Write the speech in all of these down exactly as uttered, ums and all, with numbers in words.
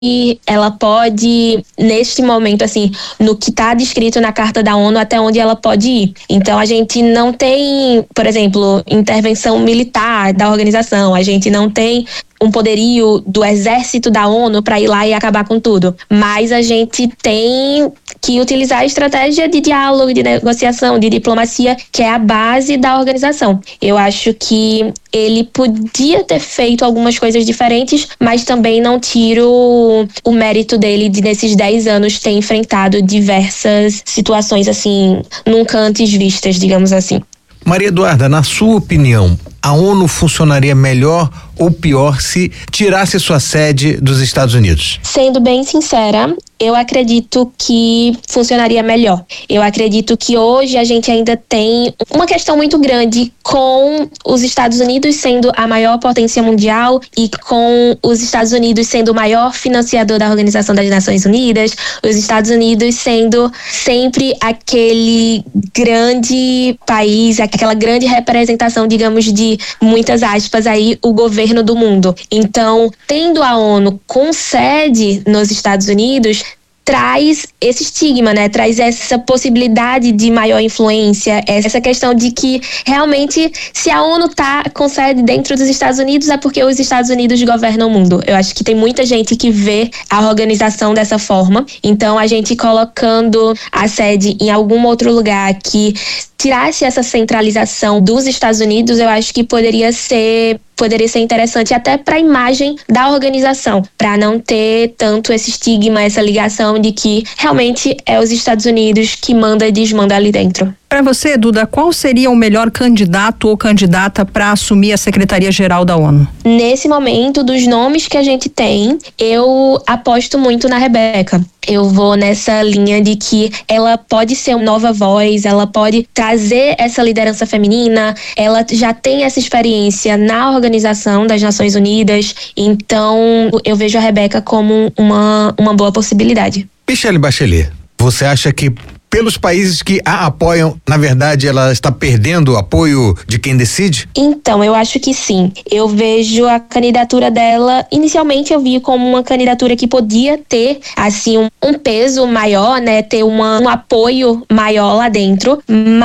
ela pode, neste momento, assim, no que está descrito na Carta da ONU, até onde ela pode ir. Então, a gente não tem, por exemplo, intervenção militar da organização, a gente não tem um poderio do exército da ONU para ir lá e acabar com tudo. Mas a gente tem que utilizar a estratégia de diálogo, de negociação, de diplomacia, que é a base da organização. Eu acho que ele podia ter feito algumas coisas diferentes, mas também não tiro o mérito dele de, nesses dez anos, ter enfrentado diversas situações, assim, nunca antes vistas, digamos assim. Maria Eduarda, na sua opinião, a ONU funcionaria melhor ou pior se tirasse sua sede dos Estados Unidos? Sendo bem sincera, eu acredito que funcionaria melhor. Eu acredito que hoje a gente ainda tem uma questão muito grande com os Estados Unidos sendo a maior potência mundial e com os Estados Unidos sendo o maior financiador da Organização das Nações Unidas, os Estados Unidos sendo sempre aquele grande país, aquela grande representação, digamos, de muitas aspas aí, o governo do mundo. Então, tendo a ONU com sede nos Estados Unidos, traz esse estigma, né? Traz essa possibilidade de maior influência, essa questão de que realmente, se a ONU tá com sede dentro dos Estados Unidos, é porque os Estados Unidos governam o mundo. Eu acho que tem muita gente que vê a organização dessa forma. Então, a gente colocando a sede em algum outro lugar que tirasse essa centralização dos Estados Unidos, eu acho que poderia ser poderia ser interessante até para a imagem da organização, para não ter tanto esse estigma, essa ligação de que realmente é os Estados Unidos que manda e desmanda ali dentro. Para você, Duda, qual seria o melhor candidato ou candidata para assumir a Secretaria-Geral da ONU? Nesse momento, dos nomes que a gente tem, eu aposto muito na Rebeca. Eu vou nessa linha de que ela pode ser uma nova voz, ela pode trazer essa liderança feminina, ela já tem essa experiência na Organização das Nações Unidas, então eu vejo a Rebeca como uma, uma boa possibilidade. Michelle Bachelet, você acha que pelos países que a apoiam, na verdade, ela está perdendo o apoio de quem decide? Então, eu acho que sim. Eu vejo a candidatura dela, inicialmente eu vi como uma candidatura que podia ter, assim, um, um peso maior, né? Ter uma, um apoio maior lá dentro,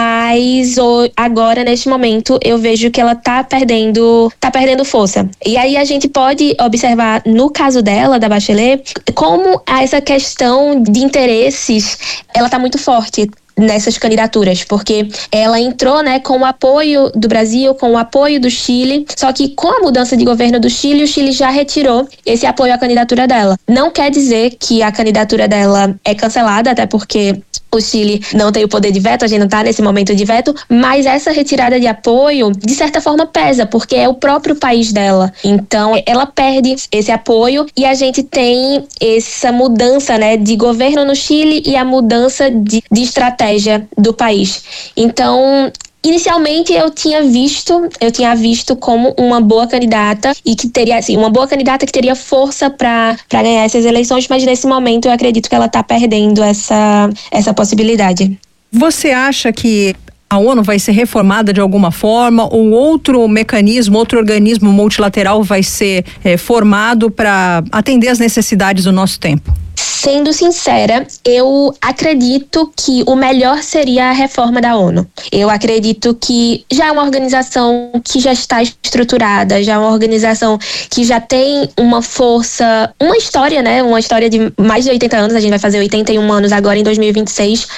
mas o, agora, neste momento, eu vejo que ela tá perdendo, tá perdendo força. E aí a gente pode observar, no caso dela, da Bachelet, como essa questão de interesses, ela tá muito forte nessas candidaturas, porque ela entrou, né, com o apoio do Brasil, com o apoio do Chile, só que com a mudança de governo do Chile, o Chile já retirou esse apoio à candidatura dela. Não quer dizer que a candidatura dela é cancelada, até porque o Chile não tem o poder de veto, a gente não está nesse momento de veto, mas essa retirada de apoio, de certa forma, pesa, porque é o próprio país dela. Então, ela perde esse apoio e a gente tem essa mudança, né, de governo no Chile e a mudança de, de estratégia do país. Então, inicialmente eu tinha visto, eu tinha visto como uma boa candidata e que teria, assim, uma boa candidata que teria força para para ganhar essas eleições, mas nesse momento eu acredito que ela está perdendo essa essa possibilidade. Você acha que a ONU vai ser reformada de alguma forma ou outro mecanismo, outro organismo multilateral vai ser é, formado para atender às necessidades do nosso tempo? Sendo sincera, eu acredito que o melhor seria a reforma da ONU. Eu acredito que já é uma organização que já está estruturada, já é uma organização que já tem uma força, uma história, né? Uma história de mais de oitenta anos, a gente vai fazer oitenta e um anos agora em dois mil e vinte e seis,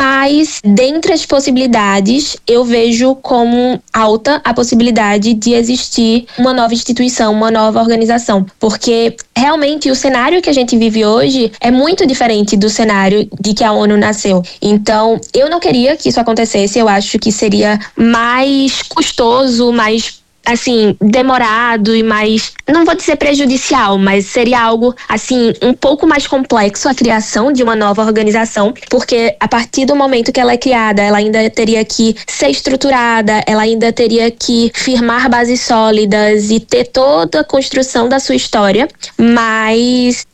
mas dentre as possibilidades, eu vejo como alta a possibilidade de existir uma nova instituição, uma nova organização, porque realmente o cenário que a gente vive hoje é muito diferente do cenário de que a ONU nasceu. Então, eu não queria que isso acontecesse, eu acho que seria mais custoso, mais, assim, demorado e mais, não vou dizer prejudicial, mas seria algo, assim, um pouco mais complexo a criação de uma nova organização, porque a partir do momento que ela é criada, ela ainda teria que ser estruturada, ela ainda teria que firmar bases sólidas e ter toda a construção da sua história, mas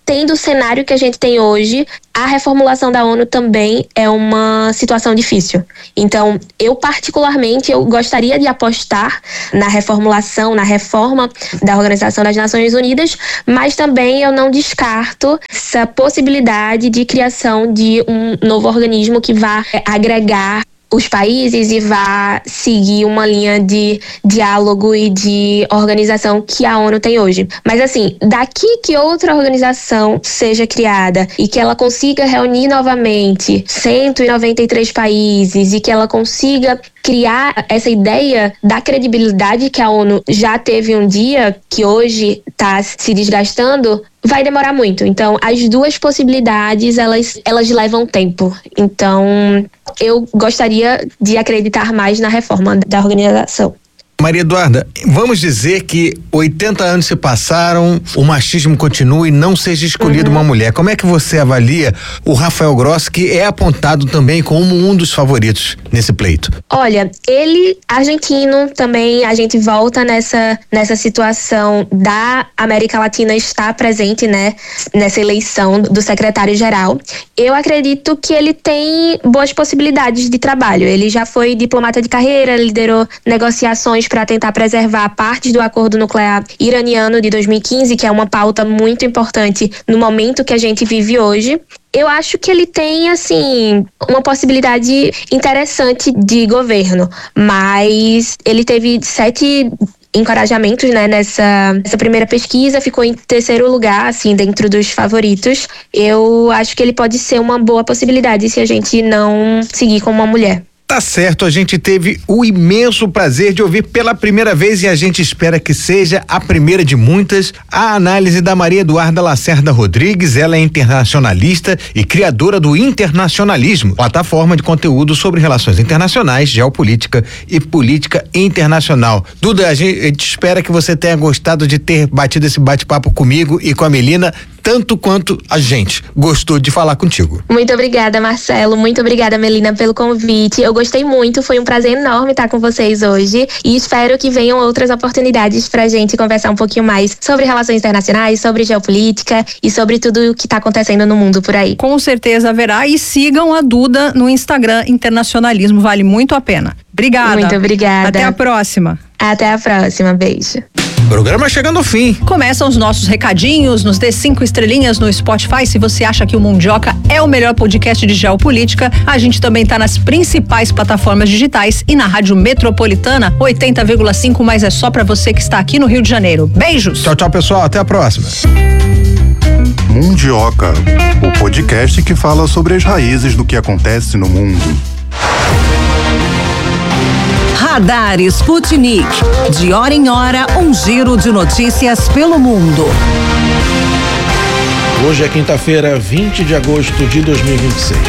tendo o cenário que a gente tem hoje, a reformulação da ONU também é uma situação difícil. Então, eu particularmente, eu gostaria de apostar na reformulação, na reforma da Organização das Nações Unidas, mas também eu não descarto essa possibilidade de criação de um novo organismo que vá agregar os países e vá seguir uma linha de diálogo e de organização que a ONU tem hoje. Mas assim, daqui que outra organização seja criada e que ela consiga reunir novamente cento e noventa e três países e que ela consiga criar essa ideia da credibilidade que a ONU já teve um dia, que hoje está se desgastando, vai demorar muito. Então, as duas possibilidades, elas, elas levam tempo. Então, eu gostaria de acreditar mais na reforma da organização. Maria Eduarda, vamos dizer que oitenta anos se passaram, o machismo continua e não seja escolhida uhum. uma mulher. Como é que você avalia o Rafael Grossi, que é apontado também como um dos favoritos nesse pleito? Olha, ele, argentino também, a gente volta nessa, nessa situação da América Latina estar presente, né, nessa eleição do secretário-geral. Eu acredito que ele tem boas possibilidades de trabalho. Ele já foi diplomata de carreira, liderou negociações para tentar preservar partes do acordo nuclear iraniano de dois mil e quinze, que é uma pauta muito importante no momento que a gente vive hoje. Eu acho que ele tem, assim, uma possibilidade interessante de governo, mas ele teve sete encorajamentos, né, nessa, nessa primeira pesquisa, ficou em terceiro lugar, assim, dentro dos favoritos. Eu acho que ele pode ser uma boa possibilidade se a gente não seguir com uma mulher. Tá certo, a gente teve o imenso prazer de ouvir pela primeira vez e a gente espera que seja a primeira de muitas, a análise da Maria Eduarda Lacerda Rodrigues. Ela é internacionalista e criadora do Internacionalismo, plataforma de conteúdo sobre relações internacionais, geopolítica e política internacional. Duda, a gente, a gente espera que você tenha gostado de ter batido esse bate-papo comigo e com a Melina, tanto quanto a gente gostou de falar contigo. Muito obrigada, Marcelo. Muito obrigada, Melina, pelo convite. Eu gostei muito, foi um prazer enorme estar com vocês hoje e espero que venham outras oportunidades pra gente conversar um pouquinho mais sobre relações internacionais, sobre geopolítica e sobre tudo o que tá acontecendo no mundo por aí. Com certeza haverá, e sigam a Duda no Instagram Internacionalismo, vale muito a pena. Obrigada. Muito obrigada. Até a próxima. Até a próxima, beijo. Programa chegando ao fim. Começam os nossos recadinhos, nos dê cinco estrelinhas no Spotify. Se você acha que o Mundioca é o melhor podcast de geopolítica, a gente também está nas principais plataformas digitais e na Rádio Metropolitana oitenta vírgula cinco, mas é só para você que está aqui no Rio de Janeiro. Beijos. Tchau, tchau, pessoal. Até a próxima. Mundioca, o podcast que fala sobre as raízes do que acontece no mundo. Radar Sputnik. De hora em hora, um giro de notícias pelo mundo. Hoje é quinta-feira, vinte de agosto de dois mil e vinte e seis.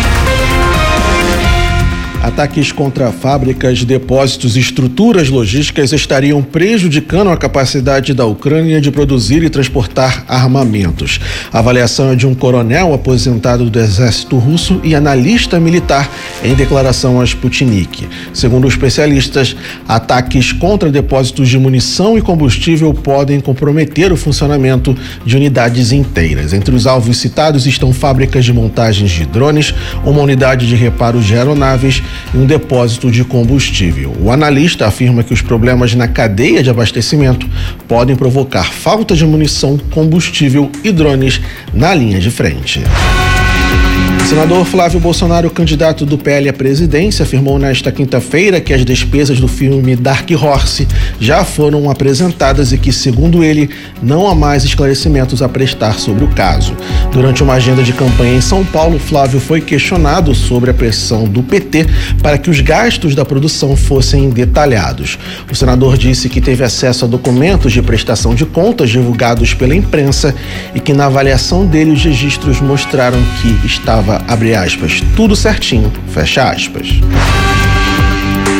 Ataques contra fábricas, depósitos e estruturas logísticas estariam prejudicando a capacidade da Ucrânia de produzir e transportar armamentos. A avaliação é de um coronel aposentado do exército russo e analista militar em declaração a Sputnik. Segundo os especialistas, ataques contra depósitos de munição e combustível podem comprometer o funcionamento de unidades inteiras. Entre os alvos citados estão fábricas de montagens de drones, uma unidade de reparo de aeronaves e um depósito de combustível. O analista afirma que os problemas na cadeia de abastecimento podem provocar falta de munição, combustível e drones na linha de frente. O senador Flávio Bolsonaro, candidato do P L à presidência, afirmou nesta quinta-feira que as despesas do filme Dark Horse já foram apresentadas e que, segundo ele, não há mais esclarecimentos a prestar sobre o caso. Durante uma agenda de campanha em São Paulo, Flávio foi questionado sobre a pressão do P T para que os gastos da produção fossem detalhados. O senador disse que teve acesso a documentos de prestação de contas divulgados pela imprensa e que, na avaliação dele, os registros mostraram que estava, abre aspas, tudo certinho, fecha aspas.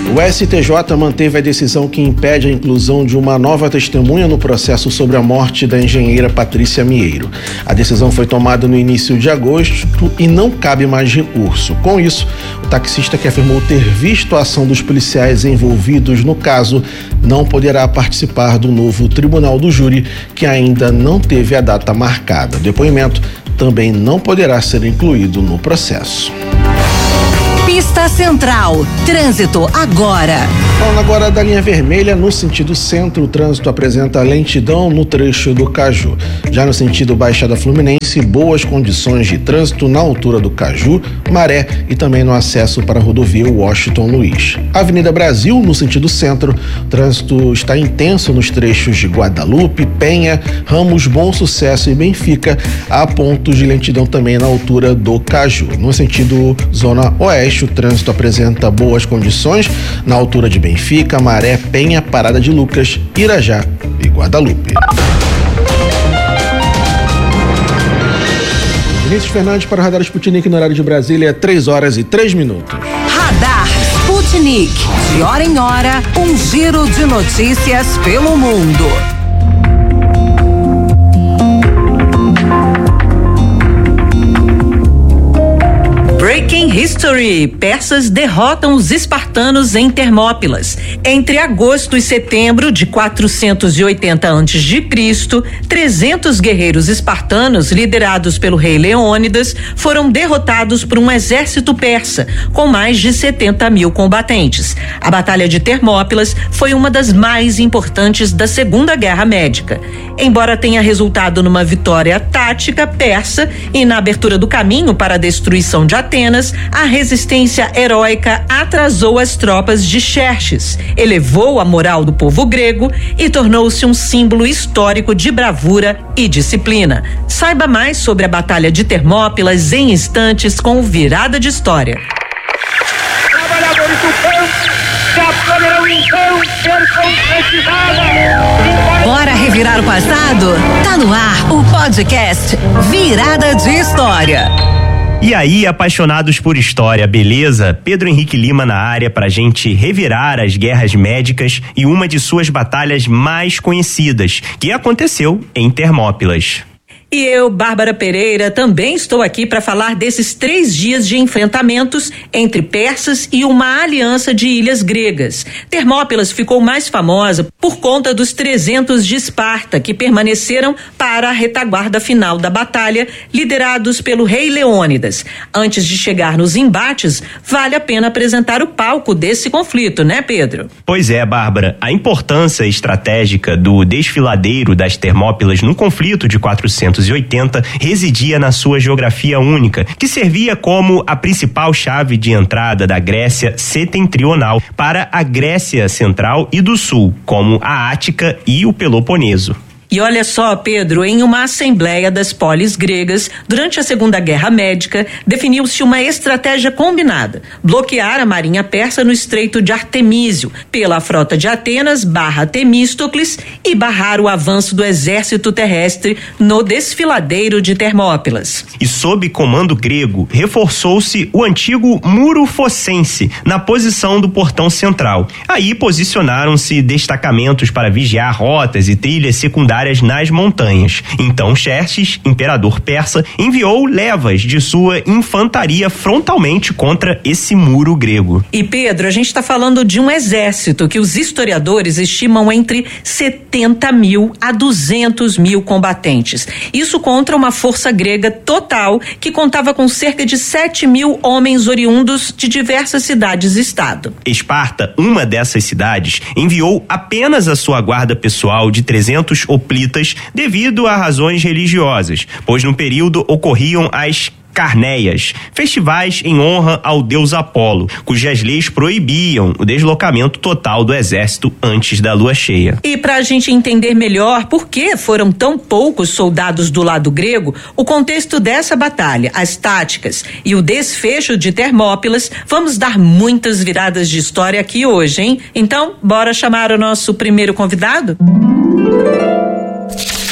O S T J manteve a decisão que impede a inclusão de uma nova testemunha no processo sobre a morte da engenheira Patrícia Mieiro. A decisão foi tomada no início de agosto e não cabe mais recurso. Com isso, o taxista, que afirmou ter visto a ação dos policiais envolvidos no caso, não poderá participar do novo tribunal do júri, que ainda não teve a data marcada. O depoimento também não poderá ser incluído no processo. Pista Central. Trânsito agora. Falando agora da linha vermelha, no sentido centro, o trânsito apresenta lentidão no trecho do Caju. Já no sentido Baixada Fluminense, boas condições de trânsito na altura do Caju, Maré e também no acesso para a rodovia Washington Luiz. Avenida Brasil, no sentido centro, o trânsito está intenso nos trechos de Guadalupe, Penha, Ramos, Bom Sucesso e Benfica. Há pontos de lentidão também na altura do Caju. No sentido Zona Oeste, o trânsito apresenta boas condições na altura de Benfica, Maré, Penha, Parada de Lucas, Irajá e Guadalupe. Vinícius Fernandes para o Radar Sputnik no horário de Brasília, três horas e três minutos. Radar Sputnik. De hora em hora, um giro de notícias pelo mundo. Breaking History. Persas derrotam os espartanos em Termópilas. Entre agosto e setembro de quatrocentos e oitenta antes de Cristo, trezentos guerreiros espartanos, liderados pelo rei Leônidas, foram derrotados por um exército persa, com mais de setenta mil combatentes. A Batalha de Termópilas foi uma das mais importantes da Segunda Guerra Médica. Embora tenha resultado numa vitória tática persa e na abertura do caminho para a destruição de Atenas, a resistência heróica atrasou as tropas de Xerxes, elevou a moral do povo grego e tornou-se um símbolo histórico de bravura e disciplina. Saiba mais sobre a Batalha de Termópilas em instantes com o Virada de História. Trabalhadores do campo já poderão então ser concretizados. Bora revirar o passado? Tá no ar o podcast Virada de História. E aí, apaixonados por história, beleza? Pedro Henrique Lima na área pra gente revirar as guerras médicas e uma de suas batalhas mais conhecidas, que aconteceu em Termópilas. E eu, Bárbara Pereira, também estou aqui para falar desses três dias de enfrentamentos entre persas e uma aliança de ilhas gregas. Termópilas ficou mais famosa por conta dos trezentos de Esparta, que permaneceram para a retaguarda final da batalha, liderados pelo rei Leônidas. Antes de chegar nos embates, vale a pena apresentar o palco desse conflito, né, Pedro? Pois é, Bárbara. A importância estratégica do desfiladeiro das Termópilas no conflito de quatrocentos e oitenta residia na sua geografia única, que servia como a principal chave de entrada da Grécia setentrional para a Grécia Central e do Sul, como a Ática e o Peloponeso. E olha só, Pedro, em uma assembleia das polis gregas, durante a Segunda Guerra Médica, definiu-se uma estratégia combinada: bloquear a marinha persa no Estreito de Artemísio, pela frota de Atenas barra Temístocles, e barrar o avanço do exército terrestre no desfiladeiro de Termópilas. E sob comando grego, reforçou-se o antigo Muro Fossense, na posição do portão central. Aí posicionaram-se destacamentos para vigiar rotas e trilhas secundárias nas montanhas. Então Xerxes, imperador persa, enviou levas de sua infantaria frontalmente contra esse muro grego. E Pedro, a gente está falando de um exército que os historiadores estimam entre setenta mil a duzentos mil combatentes. Isso contra uma força grega total que contava com cerca de sete mil homens oriundos de diversas cidades-estado. Esparta, uma dessas cidades, enviou apenas a sua guarda pessoal de trezentos hoplitas devido a razões religiosas, pois no período ocorriam as Carnéias, festivais em honra ao deus Apolo, cujas leis proibiam o deslocamento total do exército antes da lua cheia. E para a gente entender melhor por que foram tão poucos soldados do lado grego, o contexto dessa batalha, as táticas e o desfecho de Termópilas, vamos dar muitas viradas de história aqui hoje, hein? Então, bora chamar o nosso primeiro convidado?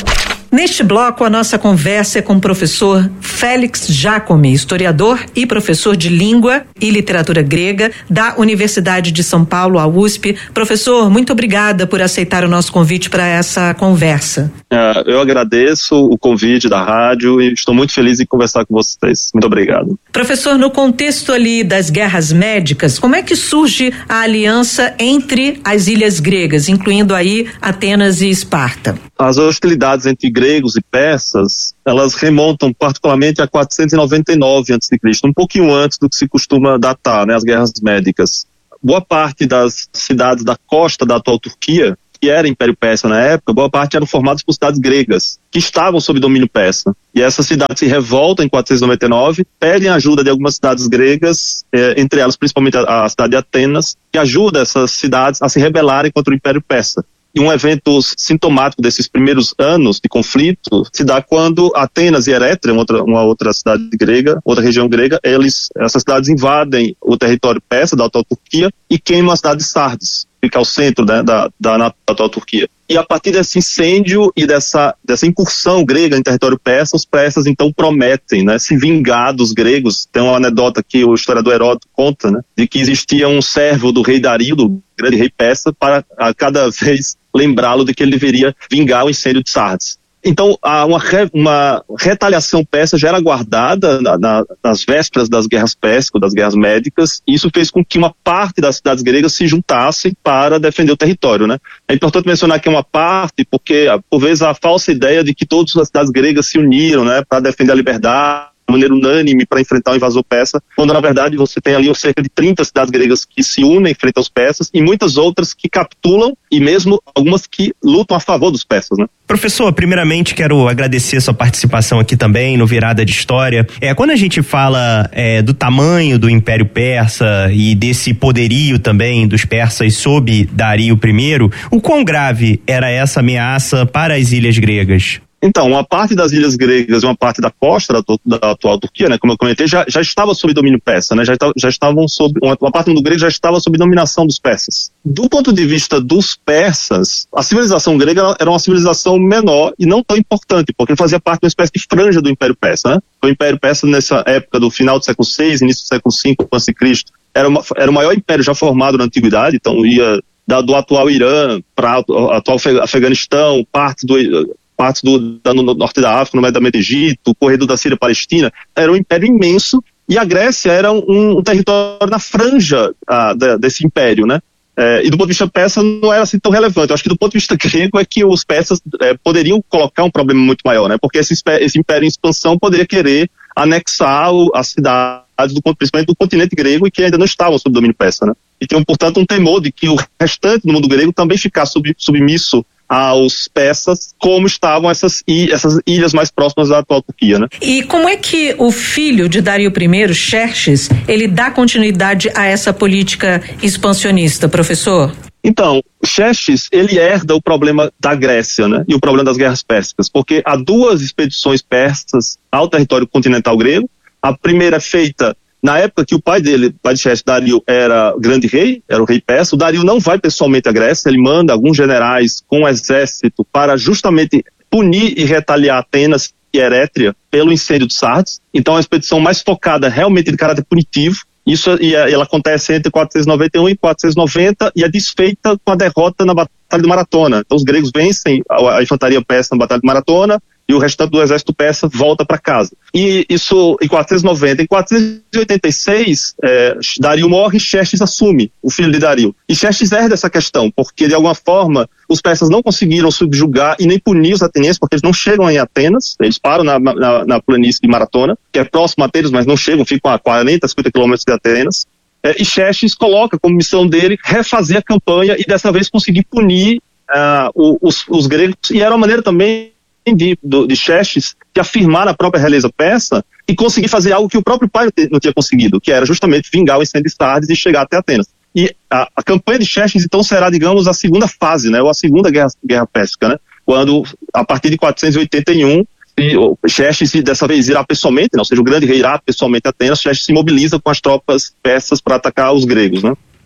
Neste bloco, a nossa conversa é com o professor Félix Jacome, historiador e professor de língua e literatura grega da Universidade de São Paulo, a U S P. Professor, muito obrigada por aceitar o nosso convite para essa conversa. É, eu agradeço o convite da rádio e estou muito feliz em conversar com vocês. Muito obrigado. Professor, no contexto ali das guerras médicas, como é que surge a aliança entre as ilhas gregas, incluindo aí Atenas e Esparta? As hostilidades entre gregos e persas, elas remontam particularmente a quatrocentos e noventa e nove antes de Cristo, um pouquinho antes do que se costuma datar, né, as guerras médicas. Boa parte das cidades da costa da atual Turquia, que era Império Persa na época, boa parte eram formadas por cidades gregas, que estavam sob domínio persa. E essas cidades se revoltam em quatrocentos e noventa e nove, pedem ajuda de algumas cidades gregas, eh, entre elas principalmente a, a cidade de Atenas, que ajuda essas cidades a se rebelarem contra o Império Persa. E um evento sintomático desses primeiros anos de conflito se dá quando Atenas e Erétria, uma outra, uma outra cidade grega, outra região grega, eles, essas cidades invadem o território persa da atual Turquia e queimam a cidade de Sardes, que fica ao centro, né, da, da, da atual Turquia. E a partir desse incêndio e dessa, dessa incursão grega em território persa, os persas então prometem, né, se vingar dos gregos. Tem uma anedota que o historiador Heródoto conta, né, de que existia um servo do rei Dario, do grande rei persa, para a cada vez lembrá-lo de que ele deveria vingar o incêndio de Sardes. Então, uma, uma retaliação persa já era guardada na, na, nas vésperas das guerras persas, das guerras médicas, e isso fez com que uma parte das cidades gregas se juntassem para defender o território, né? É importante mencionar que é uma parte, porque por vezes há a falsa ideia de que todas as cidades gregas se uniram, né, para defender a liberdade, de maneira unânime para enfrentar o invasor persa, quando na verdade você tem ali cerca de trinta cidades gregas que se unem frente aos persas e muitas outras que capitulam e mesmo algumas que lutam a favor dos persas, né? Professor, primeiramente quero agradecer a sua participação aqui também no Virada de História. É, quando a gente fala é, do tamanho do Império Persa e desse poderio também dos persas sob Dario primeiro, o quão grave era essa ameaça para as ilhas gregas? Então, uma parte das ilhas gregas e uma parte da costa da, da atual Turquia, né, como eu comentei, já, já estava sob domínio persa, né, já, já estavam sob, uma, uma parte do grego já estava sob dominação dos persas. Do ponto de vista dos persas, a civilização grega era uma civilização menor e não tão importante, porque fazia parte de uma espécie de franja do Império Persa, né? O Império Persa, nessa época do final do século seis, início do século cinco antes de Cristo, era, uma, era o maior império já formado na Antiguidade, então ia da, do atual Irã para o atual Afeganistão, parte do... partes do, da, no norte da África, no Médio Egito, o corredor da Síria-Palestina, era um império imenso, e a Grécia era um, um território na franja ah, da, desse império, né? É, e do ponto de vista persa não era assim tão relevante. Eu acho que do ponto de vista grego é que os persas é, poderiam colocar um problema muito maior, né? Porque esse, esse império em expansão poderia querer anexar o, as cidades, do, principalmente do continente grego, e que ainda não estavam sob domínio persa, né? E tinham, portanto, um temor de que o restante do mundo grego também ficasse sub, submisso aos persas, como estavam essas, essas ilhas mais próximas da atual Turquia, né? E como é que o filho de Dario primeiro, Xerxes, ele dá continuidade a essa política expansionista, professor? Então, Xerxes, ele herda o problema da Grécia, né? E o problema das guerras pérsicas, porque há duas expedições persas ao território continental grego. A primeira é feita na época que o pai dele, o pai de Xerxes, Dario, era grande rei, era o rei persa. O Dario não vai pessoalmente à Grécia, ele manda alguns generais com um exército para justamente punir e retaliar Atenas e Erétria pelo incêndio de Sardes. Então, a expedição mais focada realmente de caráter punitivo. Isso e ela acontece entre quatrocentos e noventa e um e quatrocentos e noventa e é desfeita com a derrota na Batalha de Maratona. Então, os gregos vencem a, a infantaria persa na Batalha de Maratona, e o restante do exército persa volta para casa. E isso em quatrocentos e noventa. Em quatrocentos e oitenta e seis, é, Dario morre e Xerxes assume, o filho de Dario. E Xerxes herda essa questão, porque de alguma forma os persas não conseguiram subjugar e nem punir os atenienses, porque eles não chegam em Atenas, eles param na, na, na planície de Maratona, que é próximo a Atenas, mas não chegam, ficam a quarenta, cinquenta quilômetros de Atenas. É, e Xerxes coloca como missão dele refazer a campanha e dessa vez conseguir punir uh, os, os gregos, e era uma maneira também de, de Xerxes de afirmar a própria realeza persa e conseguir fazer algo que o próprio pai não tinha conseguido, que era justamente vingar o incêndio de Sardes e chegar até Atenas. E a, a campanha de Xerxes então será, digamos, a segunda fase, né, ou a segunda guerra, guerra pérsica, né, quando a partir de quatrocentos e oitenta e um Xerxes dessa vez irá pessoalmente, né, ou seja, o grande rei irá pessoalmente a Atenas. Xerxes se mobiliza com as tropas persas para atacar os gregos, né?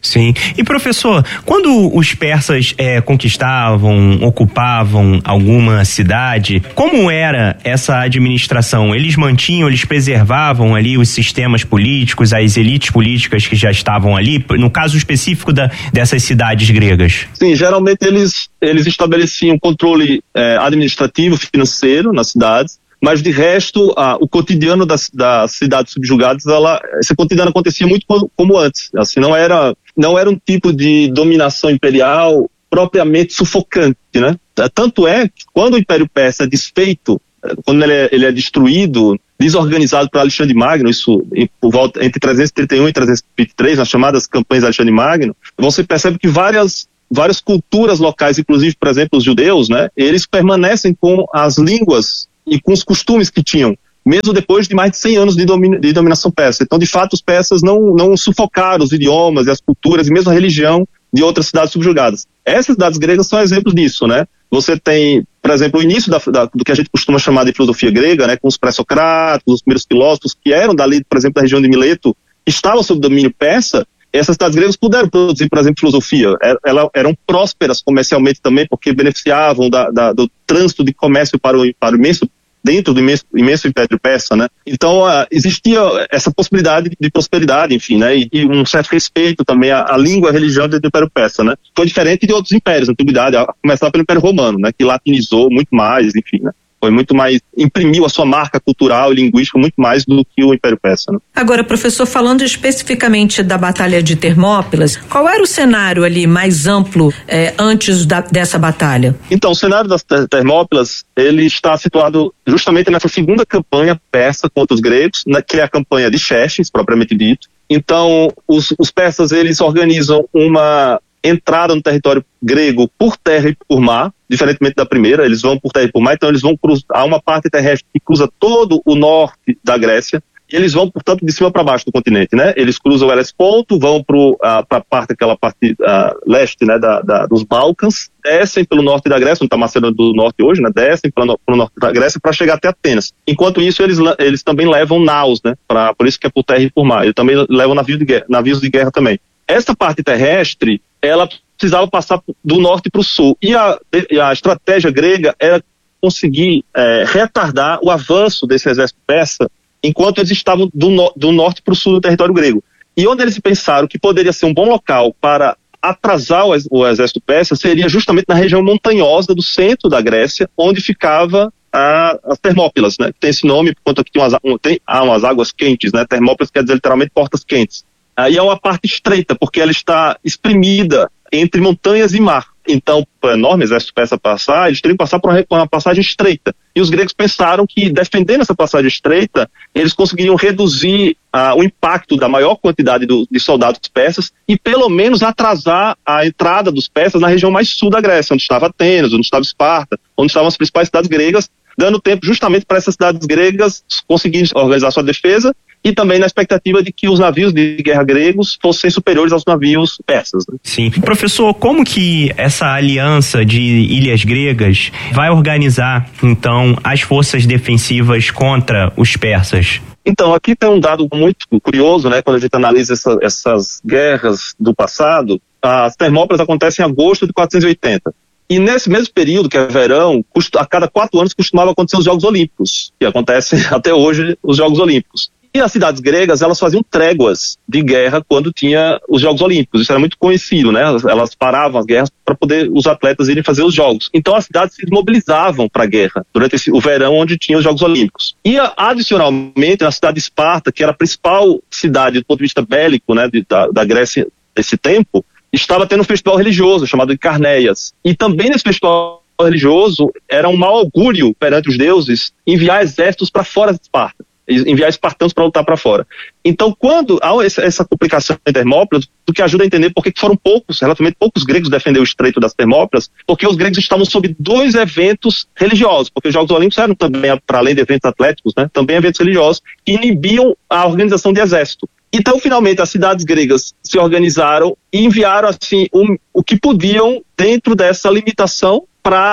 Sim. E professor, quando os persas é, conquistavam, ocupavam alguma cidade, como era essa administração? Eles mantinham, eles preservavam ali os sistemas políticos, as elites políticas que já estavam ali, no caso específico da, dessas cidades gregas? Sim, geralmente eles, eles estabeleciam controle é, administrativo, financeiro nas cidades, mas de resto, ah, o cotidiano das, das cidades subjugadas, ela, esse cotidiano acontecia muito como, como antes. Assim, não era, não era um tipo de dominação imperial propriamente sufocante, né? Tanto é que quando o Império Persa é desfeito, quando ele é, ele é destruído, desorganizado por Alexandre Magno, isso por volta, entre trezentos e trinta e um e trezentos e vinte e três, nas chamadas campanhas de Alexandre Magno, você percebe que várias várias culturas locais, inclusive, por exemplo, os judeus, né? Eles permanecem com as línguas e com os costumes que tinham, mesmo depois de mais de cem anos de, domina, de dominação persa. Então, de fato, os persas não, não sufocaram os idiomas e as culturas e mesmo a religião de outras cidades subjugadas. Essas cidades gregas são exemplos disso, né? Você tem, por exemplo, o início da, da, do que a gente costuma chamar de filosofia grega, né? Com os pré-socráticos, os primeiros filósofos que eram dali, por exemplo, da região de Mileto, que estavam sob domínio persa. Essas cidades gregas puderam produzir, por exemplo, filosofia. Elas eram prósperas comercialmente também, porque beneficiavam da, da, do trânsito de comércio para o, para o imenso, dentro do imenso, imenso Império Persa, né? Então, uh, existia essa possibilidade de, de prosperidade, enfim, né? E, e um certo respeito também à, à língua e à religião do Império Persa, né? Foi diferente de outros impérios na antiguidade, a começar pelo Império Romano, né? Que latinizou muito mais, enfim, né? Foi muito mais, imprimiu a sua marca cultural e linguística muito mais do que o Império Persa, né? Agora, professor, falando especificamente da Batalha de Termópilas, qual era o cenário ali mais amplo eh, antes da, dessa batalha? Então, o cenário das Termópilas, ele está situado justamente nessa segunda campanha persa contra os gregos, né, que é a campanha de Xerxes, propriamente dito. Então, os, os persas, eles organizam uma entrada no território grego por terra e por mar, diferentemente da primeira, eles vão por terra e por mar, então eles vão cruzar, há uma parte terrestre que cruza todo o norte da Grécia, e eles vão, portanto, de cima para baixo do continente, né? Eles cruzam o Helesponto, vão para a parte, aquela parte uh, leste, né, da, da, dos Balcãs, descem pelo norte da Grécia, onde está Macedônia do Norte hoje, né? Descem pelo, pelo norte da Grécia para chegar até Atenas. Enquanto isso, eles, eles também levam naus, né? Pra, por isso que é por terra e por mar. Eles também levam navios de guerra, navios de guerra também. Essa parte terrestre, ela precisava passar do norte para o sul. E a, e a estratégia grega era conseguir é, retardar o avanço desse exército persa enquanto eles estavam do, no, do norte para o sul do território grego. E onde eles pensaram que poderia ser um bom local para atrasar o, o exército persa seria justamente na região montanhosa do centro da Grécia, onde ficava a, as Termópilas, né? Tem esse nome por conta que tem umas, tem, há umas águas quentes, né? Termópilas quer dizer literalmente portas quentes. Aí é uma parte estreita, porque ela está espremida entre montanhas e mar. Então, para o enorme exército persa passar, eles teriam que passar por uma passagem estreita. E os gregos pensaram que, defendendo essa passagem estreita, eles conseguiriam reduzir ah, o impacto da maior quantidade do, de soldados persas e, pelo menos, atrasar a entrada dos persas na região mais sul da Grécia, onde estava Atenas, onde estava Esparta, onde estavam as principais cidades gregas, dando tempo justamente para essas cidades gregas conseguirem organizar sua defesa e também na expectativa de que os navios de guerra gregos fossem superiores aos navios persas. Né? Sim. Professor, como que essa aliança de ilhas gregas vai organizar, então, as forças defensivas contra os persas? Então, aqui tem um dado muito curioso, né? Quando a gente analisa essa, essas guerras do passado, as Termópilas acontecem em agosto de quatrocentos e oitenta. E nesse mesmo período, que é verão, a cada quatro anos costumava acontecer os Jogos Olímpicos, que acontecem até hoje os Jogos Olímpicos. E as cidades gregas, elas faziam tréguas de guerra quando tinha os Jogos Olímpicos. Isso era muito conhecido, né? Elas, elas paravam as guerras para poder os atletas irem fazer os jogos. Então as cidades se mobilizavam para a guerra durante esse, o verão onde tinha os Jogos Olímpicos. E adicionalmente, na cidade de Esparta, que era a principal cidade do ponto de vista bélico, né, de, da, da Grécia desse tempo, estava tendo um festival religioso chamado de Carnéias. E também nesse festival religioso era um mau augúrio perante os deuses enviar exércitos para fora de Esparta, enviar espartanos para lutar para fora. Então, quando há essa, essa complicação em Termópilas, o que ajuda a entender por que foram poucos, relativamente poucos gregos defenderam o estreito das Termópilas, porque os gregos estavam sob dois eventos religiosos, porque os Jogos Olímpicos eram também, para além de eventos atléticos, né, também eventos religiosos que inibiam a organização de exército. Então, finalmente, as cidades gregas se organizaram e enviaram assim, um, o que podiam dentro dessa limitação para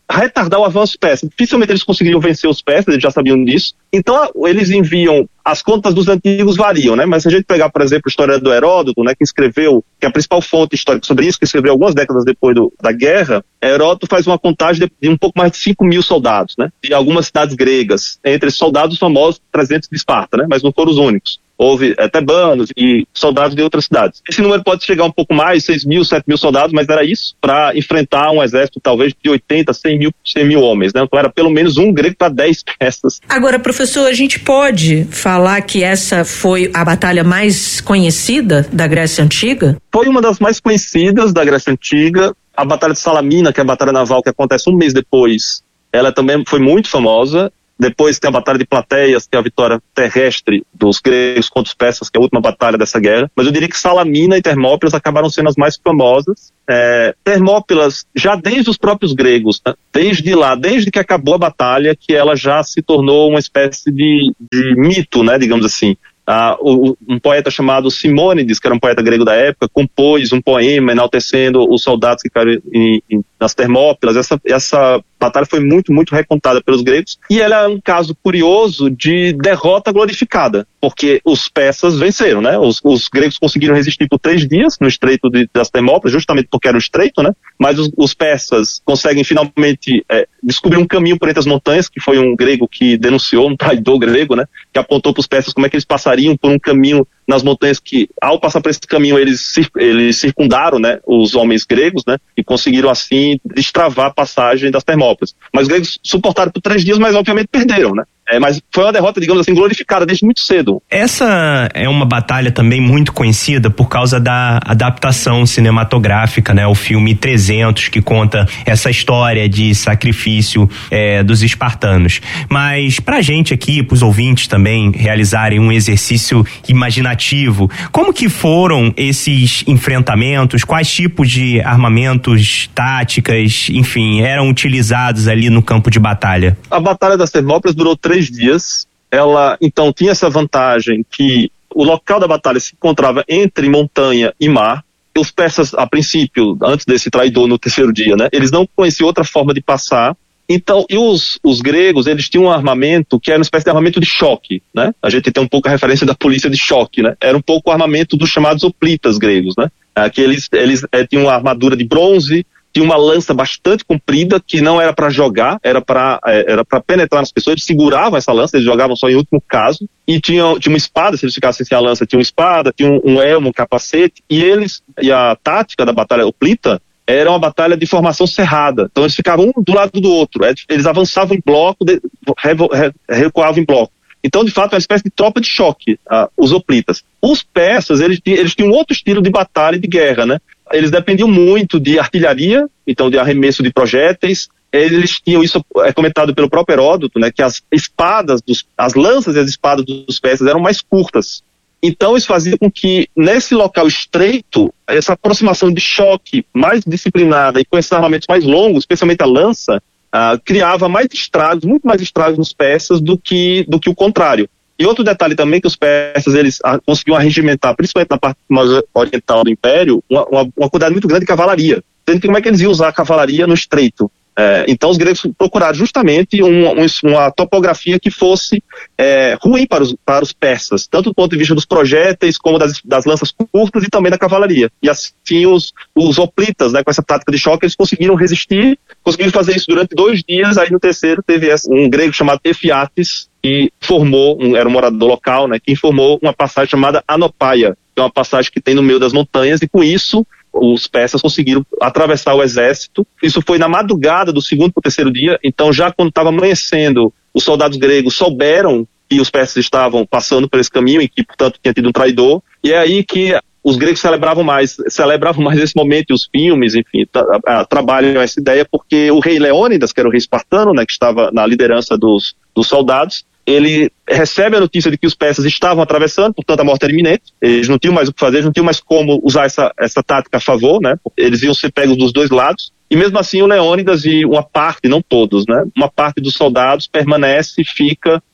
retardar o avanço persa. Dificilmente eles conseguiriam vencer os persas, eles já sabiam disso. Então eles enviam, as contas dos antigos variam, né? Mas se a gente pegar, por exemplo, a história do Heródoto, né, que escreveu, que é a principal fonte histórica sobre isso, que escreveu algumas décadas depois do, da guerra, Heródoto faz uma contagem de, de um pouco mais de cinco mil soldados, né? De algumas cidades gregas, entre soldados famosos trezentos de Esparta, né? Mas não foram os únicos. Houve é, tebanos e soldados de outras cidades. Esse número pode chegar um pouco mais, seis mil, sete mil soldados, mas era isso para enfrentar um exército talvez de oitenta, cem mil, cem mil homens, né? Então era pelo menos um grego para dez peças. Agora, professor, a gente pode falar que essa foi a batalha mais conhecida da Grécia Antiga? Foi uma das mais conhecidas da Grécia Antiga. A Batalha de Salamina, que é a batalha naval que acontece um mês depois, ela também foi muito famosa. Depois tem a Batalha de Plateias, que é a vitória terrestre dos gregos contra os persas, que é a última batalha dessa guerra. Mas eu diria que Salamina e Termópilas acabaram sendo as mais famosas. É, Termópilas, já desde os próprios gregos, né? desde lá, desde que acabou a batalha, que ela já se tornou uma espécie de, de mito, né, digamos assim. Ah, o, um poeta chamado Simônides, que era um poeta grego da época, compôs um poema enaltecendo os soldados que caíram em, em, nas Termópilas. Essa, essa batalha foi muito, muito recontada pelos gregos, e ela é um caso curioso de derrota glorificada, porque os persas venceram, né? Os, os gregos conseguiram resistir por três dias no estreito de, das Termópilas, justamente porque era um estreito, né? Mas os, os persas conseguem finalmente é, descobrir um caminho por entre as montanhas, que foi um grego que denunciou, um traidor grego, né? Que apontou para os persas como é que eles passariam por um caminho nas montanhas que, ao passar por esse caminho, eles, eles circundaram, né, os homens gregos, né, e conseguiram, assim, destravar a passagem das Termópilas. Mas os gregos suportaram por três dias, mas obviamente perderam, né? É, mas foi uma derrota, digamos assim, glorificada desde muito cedo. Essa é uma batalha também muito conhecida por causa da adaptação cinematográfica, né? O filme trezentos, que conta essa história de sacrifício é, dos espartanos. Mas pra gente aqui, pros ouvintes também realizarem um exercício imaginativo, como que foram esses enfrentamentos? Quais tipos de armamentos, táticas, enfim, eram utilizados ali no campo de batalha? A Batalha das Termópilas durou três dias. Ela, então, tinha essa vantagem que o local da batalha se encontrava entre montanha e mar. Os persas, a princípio, antes desse traidor no terceiro dia, né, eles não conheciam outra forma de passar. Então, e os, os gregos, eles tinham um armamento que era uma espécie de armamento de choque, né? A gente tem um pouco a referência da polícia de choque, né? Era um pouco o armamento dos chamados hoplitas gregos, né? Aqueles, eles é, tinham uma armadura de bronze, tinha uma lança bastante comprida, que não era para jogar, era para era para penetrar nas pessoas. Eles seguravam essa lança, eles jogavam só em último caso, e tinha, tinha uma espada, se eles ficassem sem a lança, tinha uma espada, tinha um, um elmo, um capacete, e eles, e a tática da batalha hoplita era uma batalha de formação cerrada, então eles ficavam um do lado do outro, eles avançavam em bloco, de, revo, re, recuavam em bloco. Então, de fato, é uma espécie de tropa de choque, uh, os hoplitas. Os persas, eles, eles tinham outro estilo de batalha e de guerra, né? Eles dependiam muito de artilharia, então de arremesso de projéteis. Eles tinham isso, é comentado pelo próprio Heródoto, né, que as espadas, dos, as lanças e as espadas dos persas eram mais curtas. Então isso fazia com que, nesse local estreito, essa aproximação de choque mais disciplinada e com esses armamentos mais longos, especialmente a lança, uh, criava mais estragos, muito mais estragos nos persas do que, do que o contrário. E outro detalhe também, que os persas, eles ah, conseguiam arregimentar, principalmente na parte mais oriental do Império, uma, uma, uma quantidade muito grande de cavalaria. Sendo que como é que eles iam usar a cavalaria no estreito? É, então os gregos procuraram justamente um, um, uma topografia que fosse é, ruim para os, para os persas, tanto do ponto de vista dos projéteis, como das, das lanças curtas e também da cavalaria. E assim os, os hoplitas, né, com essa tática de choque, eles conseguiram resistir, conseguiram fazer isso durante dois dias. Aí no terceiro teve um grego chamado Efiates, que formou, um, era um morador local, né, que informou uma passagem chamada Anopaia, que é uma passagem que tem no meio das montanhas, e com isso os persas conseguiram atravessar o exército. Isso foi na madrugada do segundo para o terceiro dia, então já quando estava amanhecendo, os soldados gregos souberam que os persas estavam passando por esse caminho e que, portanto, tinha tido um traidor, e é aí que os gregos celebravam mais, celebravam mais esse momento, e os filmes, enfim, tra- a, trabalham essa ideia, porque o rei Leônidas, que era o rei espartano, né, que estava na liderança dos, dos soldados, ele recebe a notícia de que os persas estavam atravessando, portanto a morte era iminente, eles não tinham mais o que fazer, eles não tinham mais como usar essa, essa tática a favor, né? Eles iam ser pegos dos dois lados, e mesmo assim o Leônidas e uma parte, não todos, né? Uma parte dos soldados permanece e fica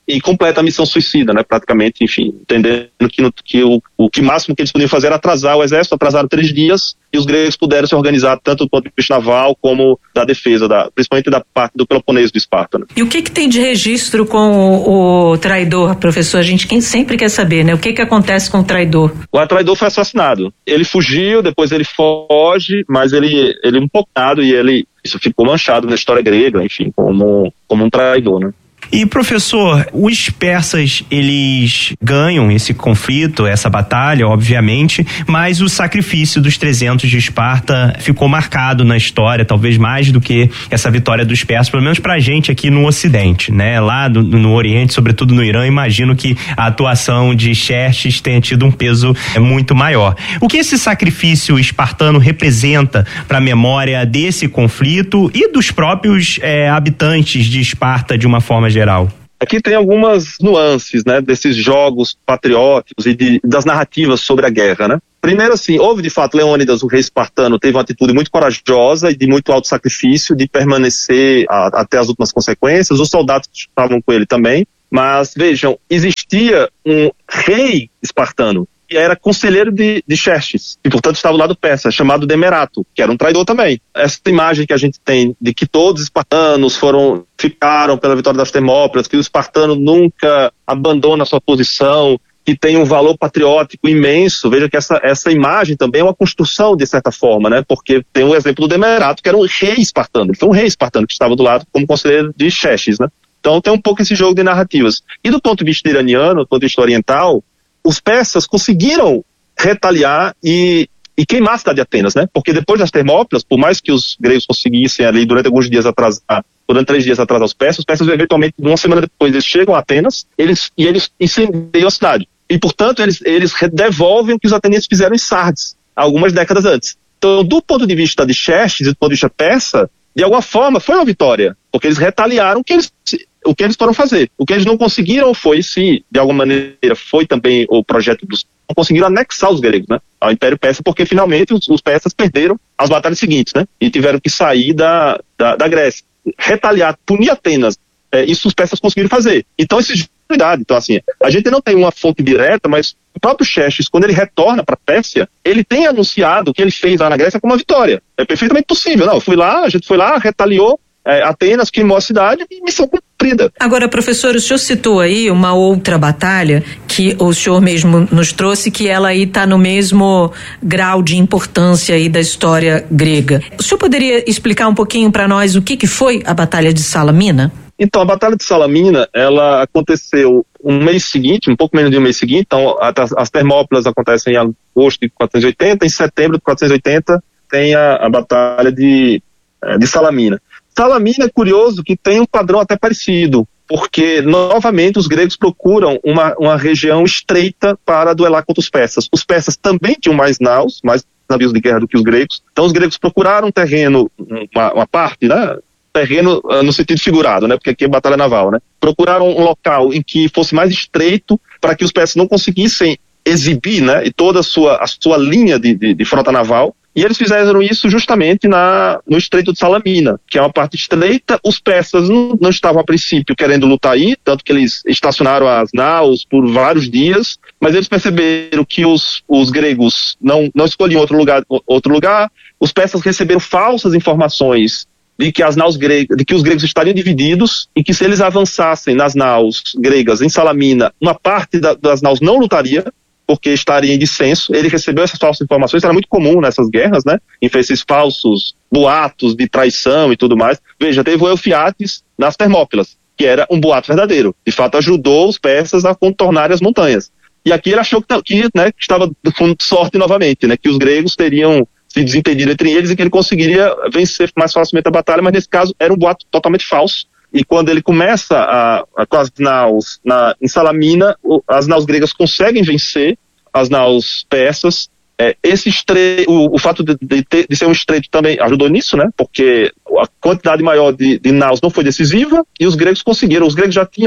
e completa a missão suicida, né? Praticamente, enfim, entendendo que, no, que o, o que máximo que eles podiam fazer era atrasar o exército, atrasaram três dias, e os gregos puderam se organizar tanto do ponto de vista naval como da defesa, da, principalmente da parte do Peloponeso do Esparta. Né? E o que que tem de registro com o, o traidor, professor? A gente quem sempre quer saber, né? O que que acontece com o traidor? O traidor foi assassinado. Ele fugiu, depois ele foge, mas ele, ele é um poucado e ele, isso ficou manchado na história grega, enfim, como, como um traidor, né? E, professor, os persas, eles ganham esse conflito, essa batalha, obviamente, mas o sacrifício dos trezentos de Esparta ficou marcado na história, talvez mais do que essa vitória dos persas, pelo menos pra gente aqui no Ocidente, né? Lá do, no Oriente, sobretudo no Irã, imagino que a atuação de Xerxes tenha tido um peso muito maior. O que esse sacrifício espartano representa para a memória desse conflito e dos próprios eh, habitantes de Esparta de uma forma geral? Aqui tem algumas nuances, né, desses jogos patrióticos e de, das narrativas sobre a guerra, né? Primeiro, assim, houve de fato Leônidas, o rei espartano, teve uma atitude muito corajosa e de muito alto sacrifício, de permanecer a, até as últimas consequências, os soldados que estavam com ele também, mas vejam, existia um rei espartano, que era conselheiro de, de Xerxes, e portanto estava do lado persa, chamado Demerato, que era um traidor também. Essa imagem que a gente tem de que todos os espartanos foram, ficaram pela vitória das Termópilas, que o espartano nunca abandona a sua posição, que tem um valor patriótico imenso. Veja que essa, essa imagem também é uma construção de certa forma, né? Porque tem o exemplo do Demerato, que era um rei espartano, ele foi um rei espartano que estava do lado como conselheiro de Xerxes, né? Então tem um pouco esse jogo de narrativas. E do ponto de vista iraniano, do ponto de vista oriental, os persas conseguiram retaliar e, e queimar a cidade de Atenas, né? Porque depois das Termópilas, por mais que os gregos conseguissem ali durante alguns dias atrasar, durante três dias atrasar os persas, os persas eventualmente, uma semana depois, eles chegam a Atenas eles, e eles incendeiam a cidade. E, portanto, eles, eles devolvem o que os atenienses fizeram em Sardes, algumas décadas antes. Então, do ponto de vista de Xerxes e do ponto de vista persa, de alguma forma foi uma vitória, porque eles retaliaram o que eles, o que eles foram fazer. O que eles não conseguiram foi, se de alguma maneira foi também o projeto dos... não conseguiram anexar os gregos, né, ao Império Persa, porque finalmente os, os persas perderam as batalhas seguintes, né, e tiveram que sair da, da, da Grécia. Retaliar, punir Atenas, é, isso os persas conseguiram fazer. Então, esses Então, assim, a gente não tem uma fonte direta, mas o próprio Xerxes, quando ele retorna para a Pérsia, ele tem anunciado o que ele fez lá na Grécia como uma vitória. É perfeitamente possível. Não, eu fui lá, a gente foi lá, retaliou, é, Atenas queimou a cidade e missão cumprida. Agora, professor, o senhor citou aí uma outra batalha que o senhor mesmo nos trouxe, que ela aí está no mesmo grau de importância aí da história grega. O senhor poderia explicar um pouquinho para nós o que, que foi a Batalha de Salamina? Então, a Batalha de Salamina, ela aconteceu um mês seguinte, um pouco menos de um mês seguinte. Então, as Termópilas acontecem em agosto de quatrocentos e oitenta, em setembro de quatrocentos e oitenta tem a, a Batalha de, de Salamina. Salamina é curioso que tem um padrão até parecido, porque, novamente, os gregos procuram uma, uma região estreita para duelar contra os persas. Os persas também tinham mais naus, mais navios de guerra do que os gregos. Então, os gregos procuraram um terreno, uma, uma parte, né? terreno uh, no sentido figurado, né? Porque aqui é batalha naval, né? Procuraram um local em que fosse mais estreito para que os persas não conseguissem exibir, né? E toda a sua, a sua linha de, de, de frota naval. E eles fizeram isso justamente na, no Estreito de Salamina, que é uma parte estreita. Os persas não, não estavam a princípio querendo lutar aí, tanto que eles estacionaram as naus por vários dias, mas eles perceberam que os, os gregos não, não escolhiam outro lugar, outro lugar. Os persas receberam falsas informações de que as naus gregas, de que os gregos estariam divididos e que se eles avançassem nas naus gregas em Salamina, uma parte da, das naus não lutaria, porque estaria em dissenso. Ele recebeu essas falsas informações, era muito comum nessas guerras, né? Em esses falsos boatos de traição e tudo mais. Veja, teve o Eufrates nas Termópilas, que era um boato verdadeiro. De fato, ajudou os persas a contornarem as montanhas. E aqui ele achou que, que, né, que estava com sorte novamente, né? Que os gregos teriam se desentendido entre eles e que ele conseguiria vencer mais facilmente a batalha, mas nesse caso era um boato totalmente falso. E quando ele começa a, a, com as naus na, em Salamina, o, as naus gregas conseguem vencer as naus persas. É, esse estre, o, o fato de, de, ter, de ser um estreito também ajudou nisso, né? Porque a quantidade maior de, de naus não foi decisiva e os gregos conseguiram. Os gregos já tinham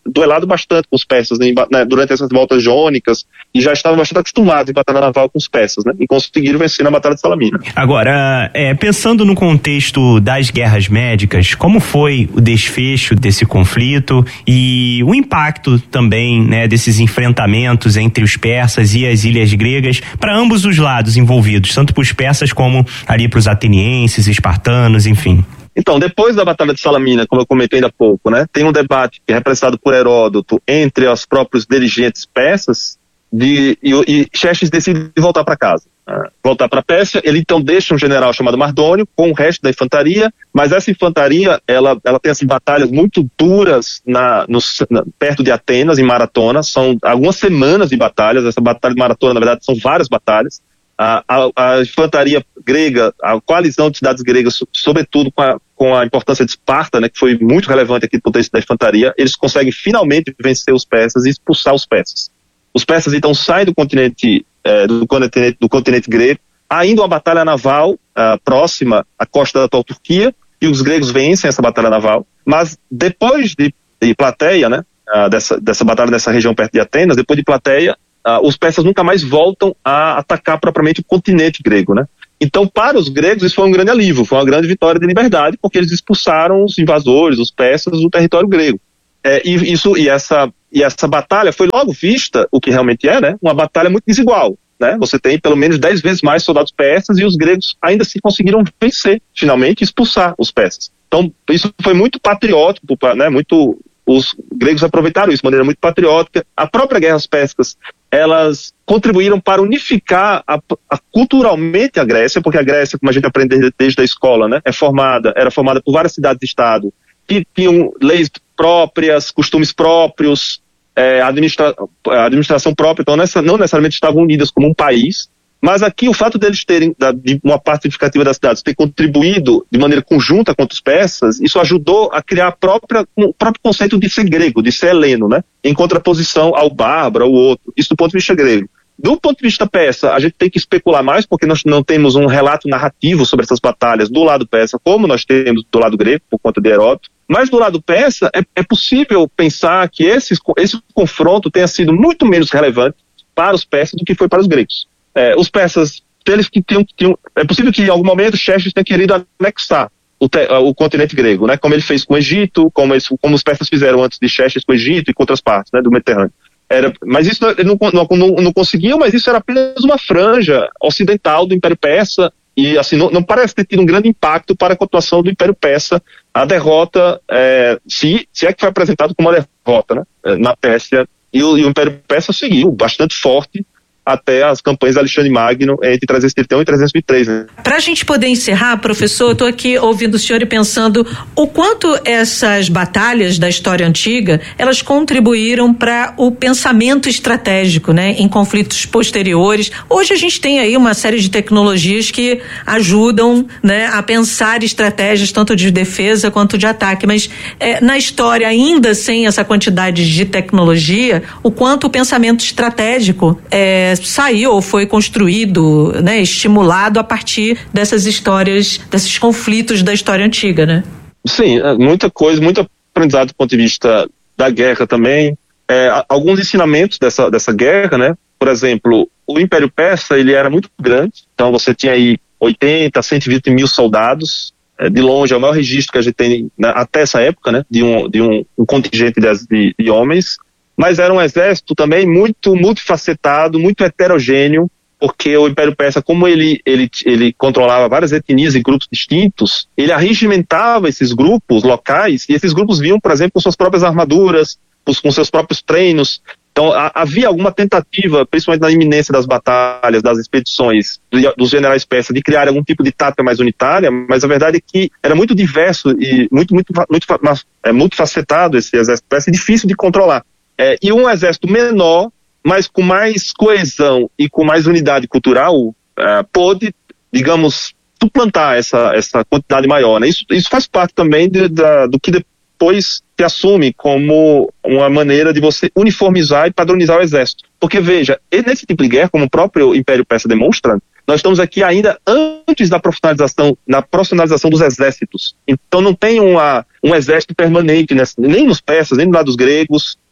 duelado bastante com os persas, né, né, durante essas voltas jônicas, e já estavam bastante acostumados em batalha naval com os persas, né, e conseguiram vencer na Batalha de Salamina. Agora, é, pensando no contexto das guerras médicas, como foi o desfecho desse conflito e o impacto também, né, desses enfrentamentos entre os persas e as ilhas gregas para ambos os lados envolvidos, tanto para os persas como ali para os atenienses, espartanos, enfim? Então, depois da Batalha de Salamina, como eu comentei ainda há pouco, né, tem um debate que é representado por Heródoto entre os próprios dirigentes persas, de, e, e Xerxes decide voltar para casa. Uh, voltar para a Pérsia. Ele então deixa um general chamado Mardônio com o resto da infantaria, mas essa infantaria ela, ela tem assim, batalhas muito duras na, no, na, perto de Atenas, em Maratona. São algumas semanas de batalhas. Essa batalha de Maratona, na verdade, são várias batalhas. A, a, a infantaria grega, a coalizão de cidades gregas, sobretudo com a, com a importância de Esparta, né, que foi muito relevante aqui do ponto da infantaria, eles conseguem finalmente vencer os persas e expulsar os persas. Os persas então saem do continente, eh, do continente, do continente grego, há ainda uma batalha naval uh, próxima à costa da atual Turquia, e os gregos vencem essa batalha naval, mas depois de, de Plateia, né, uh, dessa, dessa batalha nessa região perto de Atenas, depois de Plateia, uh, os persas nunca mais voltam a atacar propriamente o continente grego, né? Então, para os gregos, isso foi um grande alívio, foi uma grande vitória de liberdade, porque eles expulsaram os invasores, os persas, do território grego. É, e, isso, e, essa, e essa batalha foi logo vista, o que realmente é, né, uma batalha muito desigual. Né? Você tem pelo menos dez vezes mais soldados persas e os gregos ainda assim conseguiram vencer, finalmente, expulsar os persas. Então, isso foi muito patriótico, né? Muito, os gregos aproveitaram isso de maneira muito patriótica. A própria guerra às persas, elas contribuíram para unificar a, a, culturalmente a Grécia, porque a Grécia, como a gente aprende desde, desde a escola, né, é formada, era formada por várias cidades-estado que tinham leis próprias, costumes próprios, é, administra, administração própria, então nessa, não necessariamente estavam unidas como um país, mas aqui o fato deles terem, da, de uma parte significativa das cidades, ter contribuído de maneira conjunta contra os persas, isso ajudou a criar a própria, o próprio conceito de ser grego, de ser heleno, né, em contraposição ao bárbaro, ao outro, isso do ponto de vista grego. Do ponto de vista persa, a gente tem que especular mais, porque nós não temos um relato narrativo sobre essas batalhas do lado persa, como nós temos do lado grego, por conta de Heródoto. Mas do lado persa, é, é possível pensar que esse, esse confronto tenha sido muito menos relevante para os persas do que foi para os gregos. É, os persas, eles que tinham, tinham, é possível que em algum momento Xerxes tenha querido anexar o, te, o continente grego, né, como ele fez com o Egito, como, eles, como os persas fizeram antes de Xerxes com o Egito e com outras partes, né, do Mediterrâneo. Era, mas isso ele não, não, não, não conseguiu, mas isso era apenas uma franja ocidental do Império Persa, e assim, não, não parece ter tido um grande impacto para a continuação do Império Persa, a derrota, é, se, se é que foi apresentado como uma derrota, né, na Pérsia, e o, e o Império Persa seguiu bastante forte até as campanhas de Alexandre Magno entre trezentos e trinta e um e trezentos e três. Né? Para a gente poder encerrar, professor, eu estou aqui ouvindo o senhor e pensando o quanto essas batalhas da história antiga, elas contribuíram para o pensamento estratégico, né, em conflitos posteriores. Hoje a gente tem aí uma série de tecnologias que ajudam, né, a pensar estratégias tanto de defesa quanto de ataque, mas é, na história, ainda sem essa quantidade de tecnologia, o quanto o pensamento estratégico é, saiu ou foi construído, né, estimulado a partir dessas histórias, desses conflitos da história antiga, né? Sim, muita coisa, muito aprendizado do ponto de vista da guerra também. É, alguns ensinamentos dessa, dessa guerra, né? Por exemplo, o Império Persa, ele era muito grande, então você tinha aí oitenta, cento e vinte mil soldados, é, de longe é o maior registro que a gente tem, né, até essa época, né, de um, de um, um contingente de, de, de homens. Mas era um exército também muito multifacetado, muito heterogêneo, porque o Império Persa, como ele, ele, ele controlava várias etnias e grupos distintos, ele arregimentava esses grupos locais, e esses grupos vinham, por exemplo, com suas próprias armaduras, com seus próprios treinos. Então a, havia alguma tentativa, principalmente na iminência das batalhas, das expedições dos generais persas, de criar algum tipo de tática mais unitária, mas a verdade é que era muito diverso e muito, muito, muito, muito, é, multifacetado esse exército persa e difícil de controlar. É, e um exército menor, mas com mais coesão e com mais unidade cultural, é, pôde, digamos, suplantar essa, essa quantidade maior. Né? Isso, isso faz parte também de, da, do que depois se assume como uma maneira de você uniformizar e padronizar o exército. Porque, veja, nesse tipo de guerra, como o próprio Império Persa demonstra, nós estamos aqui ainda antes da profissionalização, na profissionalização dos exércitos. Então não tem uma, um exército permanente, né? Nem nos persas, nem do lado dos gregos,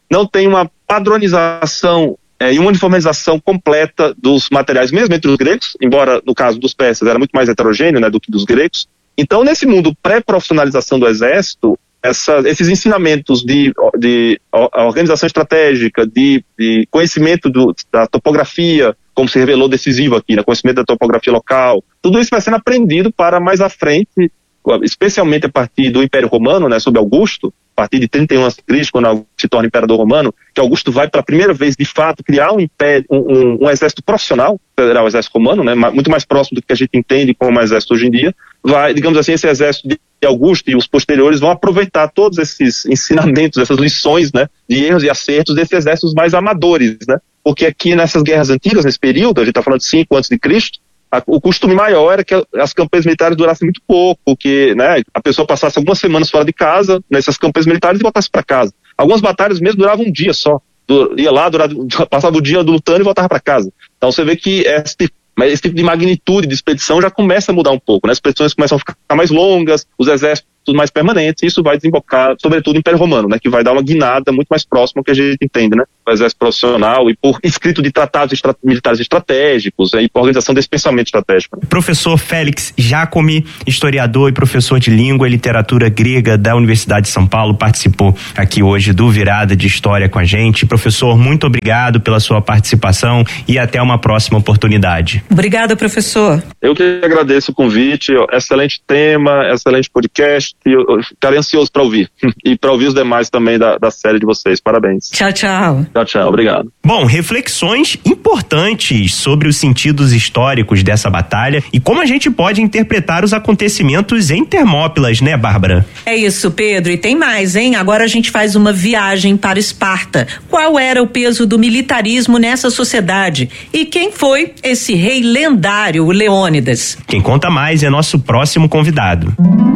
não tem uma padronização é, e uma uniformização completa dos materiais, mesmo entre os gregos, embora no caso dos persas era muito mais heterogêneo, né, do que dos gregos. Então, nesse mundo pré-profissionalização do exército, essa, esses ensinamentos de, de organização estratégica, de, de conhecimento do, da topografia, como se revelou decisivo aqui, né, conhecimento da topografia local, tudo isso vai sendo aprendido para mais à frente, especialmente a partir do Império Romano, né, sob Augusto, a partir de trinta e um antes de Cristo, quando Augusto se torna imperador romano, que Augusto vai pela primeira vez, de fato, criar um, império, um, um, um exército profissional, federal, o exército romano, né, muito mais próximo do que a gente entende como exército hoje em dia. Vai, digamos assim, esse exército de Augusto e os posteriores vão aproveitar todos esses ensinamentos, essas lições, né, de erros e acertos desses exércitos mais amadores, né, porque aqui nessas guerras antigas, nesse período, a gente está falando de cinco antes de Cristo, a, o costume maior era que as campanhas militares durassem muito pouco, porque, né, a pessoa passasse algumas semanas fora de casa, nessas campanhas militares, e voltasse para casa. Algumas batalhas mesmo duravam um dia só, du, ia lá, durava, passava o dia lutando e voltava para casa. Então você vê que esse tipo, mas esse tipo de magnitude de expedição já começa a mudar um pouco, né? As expedições começam a ficar mais longas, os exércitos mais permanentes, e isso vai desembocar, sobretudo, no Império Romano, né? Que vai dar uma guinada muito mais próxima ao que a gente entende, né? O exército profissional e por escrito de tratados estra- militares estratégicos, né? E por organização desse pensamento estratégico. Né? Professor Félix Jacome, historiador e professor de língua e literatura grega da Universidade de São Paulo, participou aqui hoje do Virada de História com a gente. Professor, muito obrigado pela sua participação e até uma próxima oportunidade. Obrigada, professor. Eu que agradeço o convite, excelente tema, excelente podcast, eu ficarei ansioso para ouvir e para ouvir os demais também da, da série de vocês. Parabéns. Tchau, tchau. Tchau, tchau. Obrigado. Bom, reflexões importantes sobre os sentidos históricos dessa batalha e como a gente pode interpretar os acontecimentos em Termópilas, né, Bárbara? É isso, Pedro. E tem mais, hein? Agora a gente faz uma viagem para Esparta. Qual era o peso do militarismo nessa sociedade? E quem foi esse rei lendário, o Leônidas? Quem conta mais é nosso próximo convidado.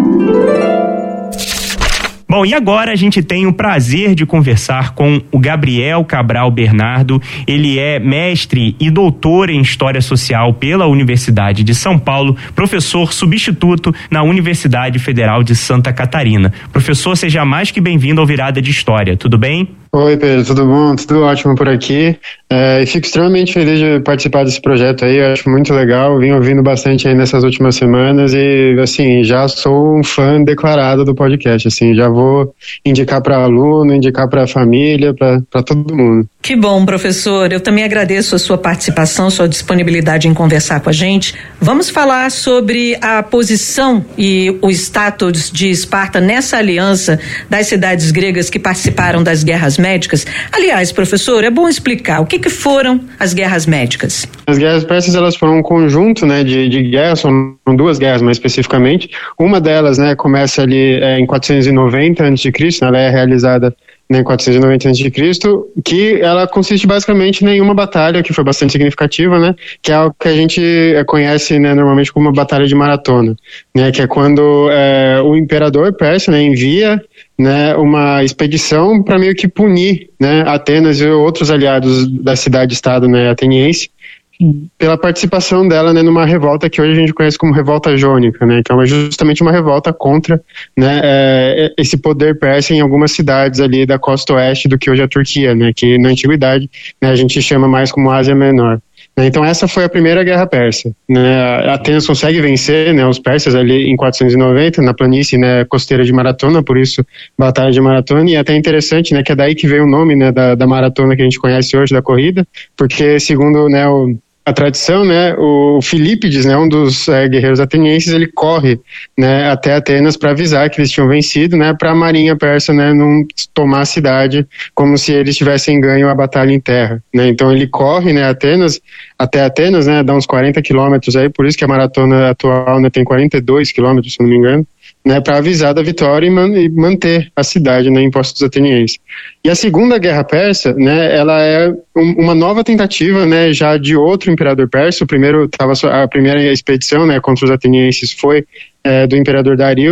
Bom, e agora a gente tem o prazer de conversar com o Gabriel Cabral Bernardo. Ele é mestre e doutor em História Social pela Universidade de São Paulo, professor substituto na Universidade Federal de Santa Catarina. Professor, seja mais que bem-vindo ao Virada de História, tudo bem? Oi, Pedro, tudo bom? Tudo ótimo por aqui. É, e fico extremamente feliz de participar desse projeto aí, eu acho muito legal, vim ouvindo bastante aí nessas últimas semanas e, assim, já sou um fã declarado do podcast, assim, já vou indicar para aluno, indicar para família, para todo mundo. Que bom, professor. Eu também agradeço a sua participação, sua disponibilidade em conversar com a gente. Vamos falar sobre a posição e o status de Esparta nessa aliança das cidades gregas que participaram das guerras médicas. Aliás, professor, é bom explicar o que, que foram as guerras médicas. As guerras persas, elas foram um conjunto, né, de, de guerras, são duas guerras mais especificamente. Uma delas, né, começa ali é, em quatrocentos e noventa antes de Cristo, ela é realizada em quatrocentos e noventa antes de Cristo, que ela consiste basicamente em uma batalha que foi bastante significativa, né, que é algo que a gente conhece, né, normalmente como uma batalha de maratona, né, que é quando é, o imperador persa, né, envia, né, uma expedição para meio que punir, né, Atenas e outros aliados da cidade-estado, né, ateniense, pela participação dela, né, numa revolta que hoje a gente conhece como revolta jônica, né, que é justamente uma revolta contra, né, é, esse poder persa em algumas cidades ali da costa oeste do que hoje é a Turquia, né, que na antiguidade, né, a gente chama mais como Ásia Menor. Então essa foi a primeira guerra persa, né? Atenas consegue vencer, né, os persas ali em quatrocentos e noventa na planície, né, costeira de Maratona, por isso batalha de Maratona, e é até interessante, né, que é daí que veio o nome, né, da, da maratona que a gente conhece hoje, da corrida, porque segundo, né, o a tradição, né, o Filípides, né, um dos é, guerreiros atenienses, ele corre, né, até Atenas para avisar que eles tinham vencido, né, para a marinha persa, né, não tomar a cidade como se eles tivessem ganho a batalha em terra, né. Então ele corre, né, Atenas, até Atenas, né, dá uns quarenta quilômetros aí, por isso que a maratona atual, né, tem quarenta e dois quilômetros, se não me engano, né, para avisar da vitória e, man e manter a cidade, né, em posse dos atenienses. E a segunda guerra persa, né, ela é um, uma nova tentativa, né, já de outro imperador persa. O primeiro tava a primeira expedição, né, contra os atenienses foi é, do imperador Dario.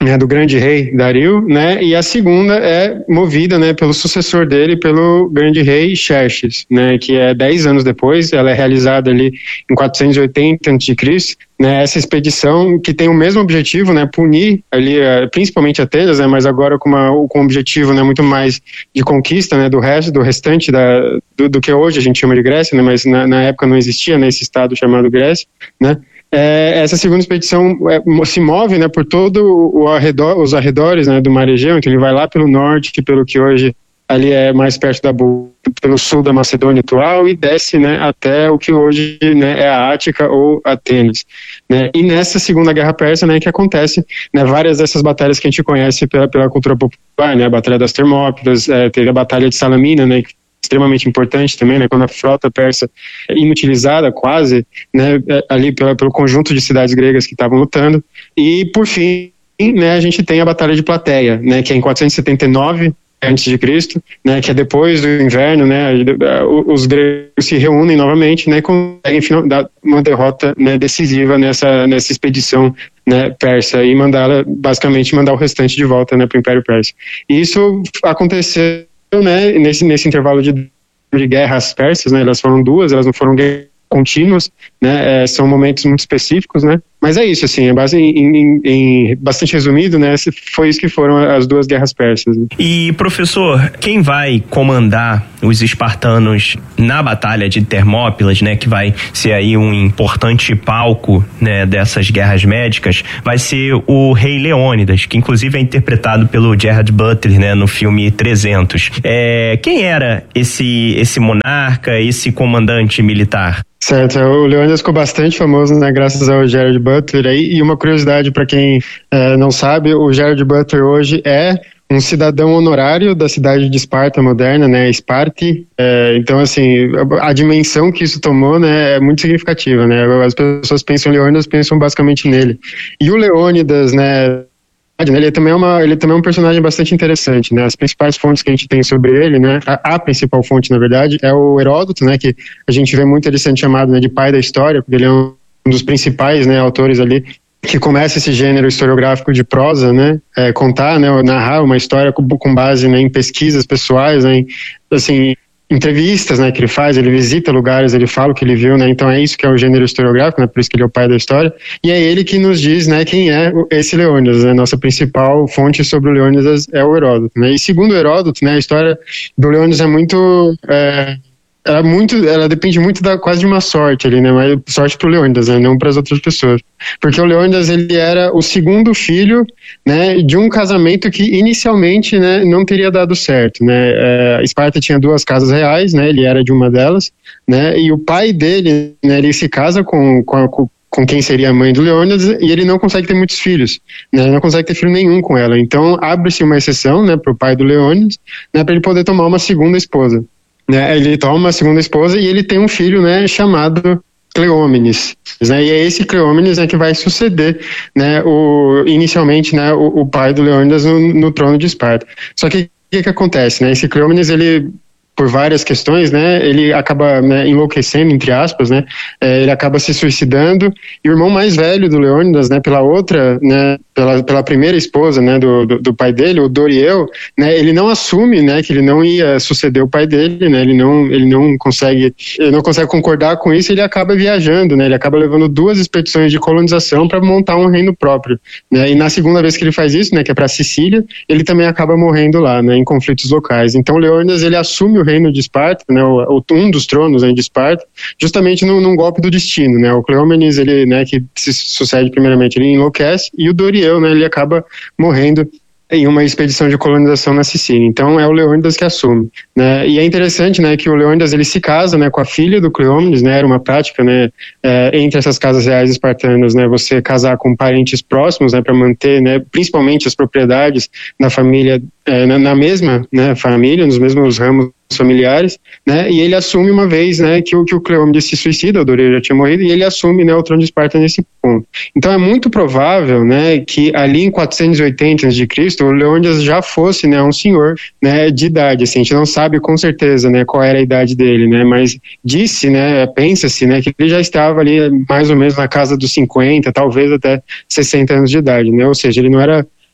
né, do grande rei Dario, né, e a segunda é movida, né, pelo sucessor dele, pelo grande rei Xerxes, né, que é dez anos depois. Ela é realizada ali em quatrocentos e oitenta antes de Cristo, né, essa expedição que tem o mesmo objetivo, né, punir ali, principalmente Atenas, né, mas agora com, uma, com um objetivo, né, muito mais de conquista, né, do resto, do restante da, do, do que hoje a gente chama de Grécia, né, mas na, na época não existia, né, esse estado chamado Grécia, né. É, essa segunda expedição é, se move, né, por todo o arredor, os arredores, né, do Mar Egeu. Então ele vai lá pelo norte, que pelo que hoje ali é mais perto da Búlgaria, pelo sul da Macedônia atual, e desce, né, até o que hoje, né, é a Ática ou Atenas, né. E nessa segunda guerra persa, né, que acontece, né, várias dessas batalhas que a gente conhece pela, pela cultura popular, né, a Batalha das Termópilas, é, teve a Batalha de Salamina, né, extremamente importante também, né, quando a frota persa é inutilizada quase, né, ali pela, pelo conjunto de cidades gregas que estavam lutando. E por fim, né, a gente tem a Batalha de Plateia, né, que é em quatrocentos e setenta e nove antes de Cristo, né, que é depois do inverno, né, os gregos se reúnem novamente, né, e conseguem dar uma derrota, né, decisiva nessa nessa expedição, né, persa, e mandá-la, basicamente mandar o restante de volta, né, para o Império Persa. E isso aconteceu, né, nesse, nesse intervalo de, de guerras persas, né, elas foram duas, elas não foram guerras contínuas, né, é, são momentos muito específicos, né, mas é isso, assim, é base em, em, em bastante resumido, né, foi isso que foram as duas guerras persas. Né. E, professor, quem vai comandar os espartanos na Batalha de Termópilas, né, que vai ser aí um importante palco, né, dessas guerras médicas, vai ser o rei Leônidas, que inclusive é interpretado pelo Gerard Butler, né, no filme trezentos. É, quem era esse, esse monarca, esse comandante militar? Certo, o Leônidas ficou bastante famoso, né, graças ao Gerard Butler aí. E uma curiosidade para quem é, não sabe, o Gerard Butler hoje é um cidadão honorário da cidade de Esparta moderna, né, Esparta. É, então, assim, a, a dimensão que isso tomou, né, é muito significativa, né. As pessoas pensam em Leônidas, pensam basicamente nele. E o Leônidas, né, ele também, é uma, ele também é um personagem bastante interessante, né? As principais fontes que a gente tem sobre ele, né? A, a principal fonte, na verdade, é o Heródoto, né? Que a gente vê muito ele sendo chamado, né, de pai da história, porque ele é um dos principais, né, autores ali que começa esse gênero historiográfico de prosa, né? É, contar, né? Narrar uma história com, com base, né, em pesquisas pessoais, né? Em, assim, entrevistas, né, que ele faz, ele visita lugares, ele fala o que ele viu, né, então é isso que é o gênero historiográfico, né, por isso que ele é o pai da história, e é ele que nos diz, né, quem é esse Leônidas, né, nossa principal fonte sobre o Leônidas é o Heródoto, né, e segundo o Heródoto, né, a história do Leônidas é muito... É, ela, muito, ela depende muito da quase de uma sorte ali, né, mas sorte pro Leônidas, né, não para as outras pessoas, porque o Leônidas, ele era o segundo filho, né, de um casamento que inicialmente, né, não teria dado certo, né, é, Esparta tinha duas casas reais, né, ele era de uma delas, né, e o pai dele, né, ele se casa com, com, a, com quem seria a mãe do Leônidas, e ele não consegue ter muitos filhos, né, ele não consegue ter filho nenhum com ela, então abre-se uma exceção, né, pro pai do Leônidas, né, para ele poder tomar uma segunda esposa. Né, ele toma uma segunda esposa e ele tem um filho, né, chamado Cleómenes, né, e é esse Cleómenes, né, que vai suceder, né, o, inicialmente, né, o, o pai do Leônidas no, no trono de Esparta. Só que o que, que acontece, né, esse Cleómenes, ele, por várias questões, né, ele acaba, né, enlouquecendo, entre aspas, né, é, ele acaba se suicidando, e o irmão mais velho do Leônidas, né, pela outra, né, pela, pela primeira esposa, né, do, do, do pai dele, o Dorieu, né, ele não assume, né, que ele não ia suceder o pai dele, né, ele não, ele não consegue, ele não consegue concordar com isso, ele acaba viajando, né, ele acaba levando duas expedições de colonização para montar um reino próprio, né, e na segunda vez que ele faz isso, né, que é para Sicília, ele também acaba morrendo lá, né, em conflitos locais. Então Leônidas, ele assume o reino de Esparta, né, o, um dos tronos, né, de Esparta, justamente num, num golpe do destino, né, o Cleómenes, ele, né, que se sucede primeiramente, ele enlouquece, e o Dorieu, né, ele acaba morrendo em uma expedição de colonização na Sicília. Então é o Leônidas que assume, né? E é interessante, né, que o Leônidas, ele se casa, né, com a filha do Cleómenes, né? Era uma prática, né, é, entre essas casas reais espartanas, né, você casar com parentes próximos, né, para manter, né, principalmente as propriedades da família, é, na, na mesma, né, família, nos mesmos ramos familiares, né, e ele assume uma vez, né, que o, que o Cleómenes se suicida, o Doreu já tinha morrido, e ele assume, né, o trono de Esparta nesse ponto. Então é muito provável, né, que ali em quatrocentos e oitenta antes de Cristo, o Leônidas já fosse, né, um senhor, né, de idade, assim, a gente não sabe com certeza, né, qual era a idade dele, né, mas disse, né, pensa-se, né, que ele já estava ali mais ou menos na casa dos cinquenta, talvez até sessenta anos de idade, né, ou seja, ele não era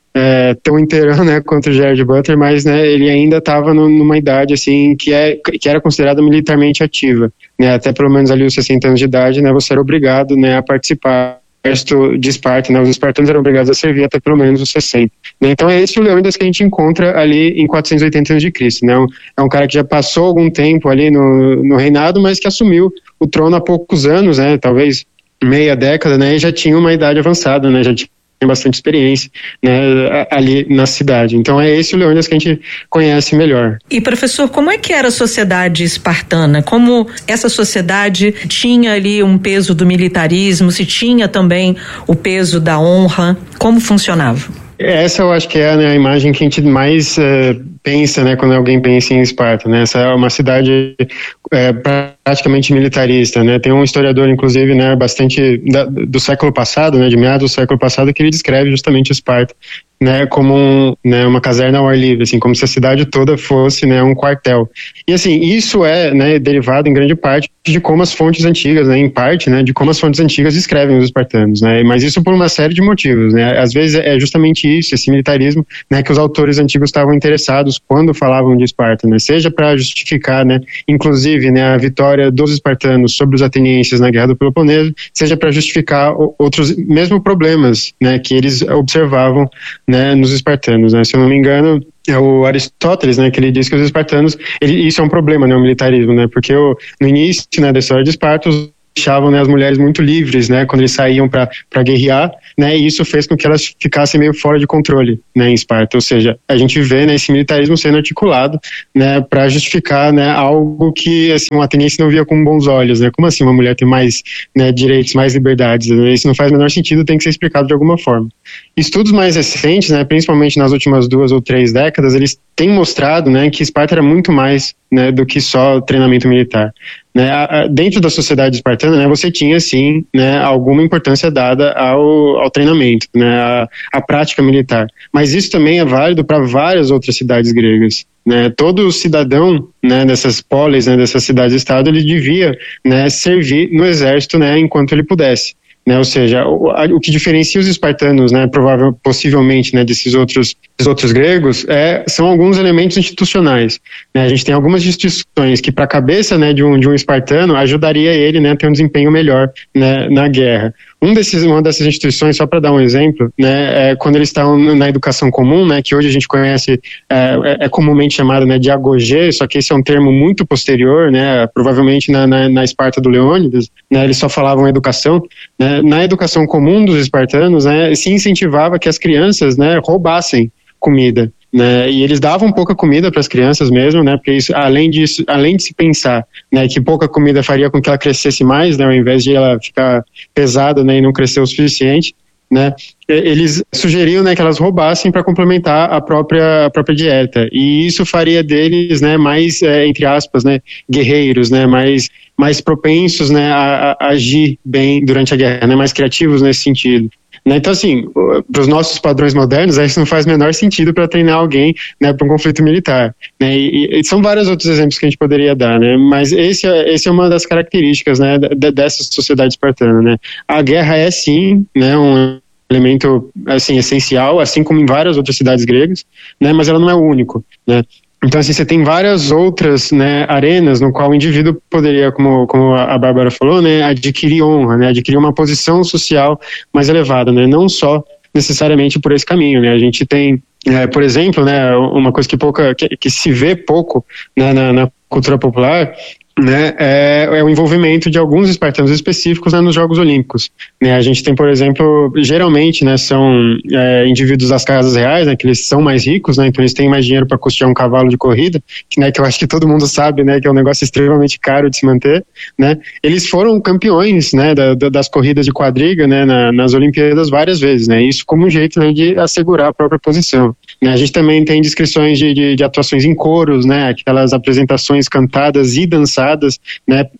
é, tão inteirão, né, quanto o Gerard Butler, mas, né, ele ainda estava numa idade, assim, que, é, que era considerada militarmente ativa, né, até pelo menos ali os sessenta anos de idade, né, você era obrigado, né, a participar de Esparta, né, os espartanos eram obrigados a servir até pelo menos os sessenta. Né, então é esse o Leônidas que a gente encontra ali em quatrocentos e oitenta anos de Cristo. Né, é um cara que já passou algum tempo ali no, no reinado, mas que assumiu o trono há poucos anos, né, talvez meia década, né, e já tinha uma idade avançada, né, já tinha bastante experiência, né, ali na cidade. Então é esse o Leônidas que a gente conhece melhor. E professor, como é que era a sociedade espartana? Como essa sociedade tinha ali um peso do militarismo, se tinha também o peso da honra? Como funcionava? Essa eu acho que é, né, a imagem que a gente mais uh, pensa, né, quando alguém pensa em Esparta, né? Essa é uma cidade é, praticamente militarista, né? Tem um historiador, inclusive, né, bastante da, do século passado, né, de meados do século passado, que ele descreve justamente Esparta, né, como um, né, uma caserna ao ar livre, assim, como se a cidade toda fosse, né, um quartel. E assim, isso é, né, derivado em grande parte de como as fontes antigas, né, em parte, né, de como as fontes antigas descrevem os espartanos, né, mas isso por uma série de motivos, né, às vezes é justamente isso, esse militarismo, né, que os autores antigos estavam interessados quando falavam de Esparta, né, seja para justificar, né, inclusive, né, a vitória dos espartanos sobre os atenienses na Guerra do Peloponeso, seja para justificar outros, mesmo problemas, né, que eles observavam, né, nos espartanos, né, se eu não me engano, é o Aristóteles, né, que ele diz que os espartanos, ele, isso é um problema, né, o militarismo, né, porque o, no início, né, da história de Esparta, os deixavam, né, as mulheres muito livres, né, quando eles saíam para guerrear, né, e isso fez com que elas ficassem meio fora de controle, né, em Esparta. Ou seja, a gente vê, né, esse militarismo sendo articulado, né, para justificar, né, algo que, assim, um ateniense não via com bons olhos, né, como assim uma mulher tem mais, né, direitos, mais liberdades, né? Isso não faz o menor sentido, tem que ser explicado de alguma forma. Estudos mais recentes, né, principalmente nas últimas duas ou três décadas, eles têm mostrado, né, que Esparta era muito mais, né, do que só treinamento militar. Né, a, a, dentro da sociedade espartana, né, você tinha sim, né, alguma importância dada ao, ao treinamento, né, a, a prática militar, mas isso também é válido para várias outras cidades gregas. Né, todo cidadão, né, dessas polis, né, dessas cidades-estado, ele devia, né, servir no exército, né, enquanto ele pudesse. Né, ou seja, o, a, o que diferencia os espartanos, né, provável, possivelmente, né, desses outros, desses outros gregos, é, são alguns elementos institucionais. Né, a gente tem algumas instituições que, para a cabeça, né, de, um, de um espartano, ajudaria ele, né, a ter um desempenho melhor, né, na guerra. Um desses, uma dessas instituições, só para dar um exemplo, né, é quando eles estão na educação comum, né, que hoje a gente conhece, é, é comumente chamado, né, de agogê, só que esse é um termo muito posterior, né, provavelmente na, na, na Esparta do Leônidas, né, eles só falavam educação, né, na educação comum dos espartanos, né, se incentivava que as crianças, né, roubassem comida. Né, e eles davam pouca comida para as crianças mesmo, né, porque isso, além disso, além de se pensar, né, que pouca comida faria com que ela crescesse mais, né, ao invés de ela ficar pesada, né, e não crescer o suficiente, né, eles sugeriam, né, que elas roubassem para complementar a própria, a própria dieta, e isso faria deles, né, mais, é, entre aspas, né, guerreiros, né, mais, mais propensos, né, a, a agir bem durante a guerra, né, mais criativos nesse sentido. Então, assim, para os nossos padrões modernos, isso não faz o menor sentido para treinar alguém, né, para um conflito militar. Né, e, e são vários outros exemplos que a gente poderia dar, né, mas esse é, esse é uma das características, né, dessa sociedade espartana. Né. A guerra é, sim, né, um elemento, assim, essencial, assim como em várias outras cidades gregas, né, mas ela não é o único, né. Então, assim, você tem várias outras, né, arenas no qual o indivíduo poderia, como, como a Bárbara falou, né, adquirir honra, né, adquirir uma posição social mais elevada, né, não só necessariamente por esse caminho, né. A gente tem, é, por exemplo, né, uma coisa que, pouca, que, que se vê pouco, né, na, na cultura popular, né, é, é o envolvimento de alguns espartanos específicos, né, nos Jogos Olímpicos. Né, a gente tem, por exemplo, geralmente, né, são é, indivíduos das casas reais, né, que eles são mais ricos, né, então eles têm mais dinheiro para custear um cavalo de corrida, que, né, que eu acho que todo mundo sabe, né, que é um negócio extremamente caro de se manter. Né, eles foram campeões, né, da, da, das corridas de quadriga, né, na, nas Olimpíadas várias vezes, né, isso como um jeito, né, de assegurar a própria posição. Né, a gente também tem descrições de, de, de atuações em coros, né, aquelas apresentações cantadas e dançadas, né,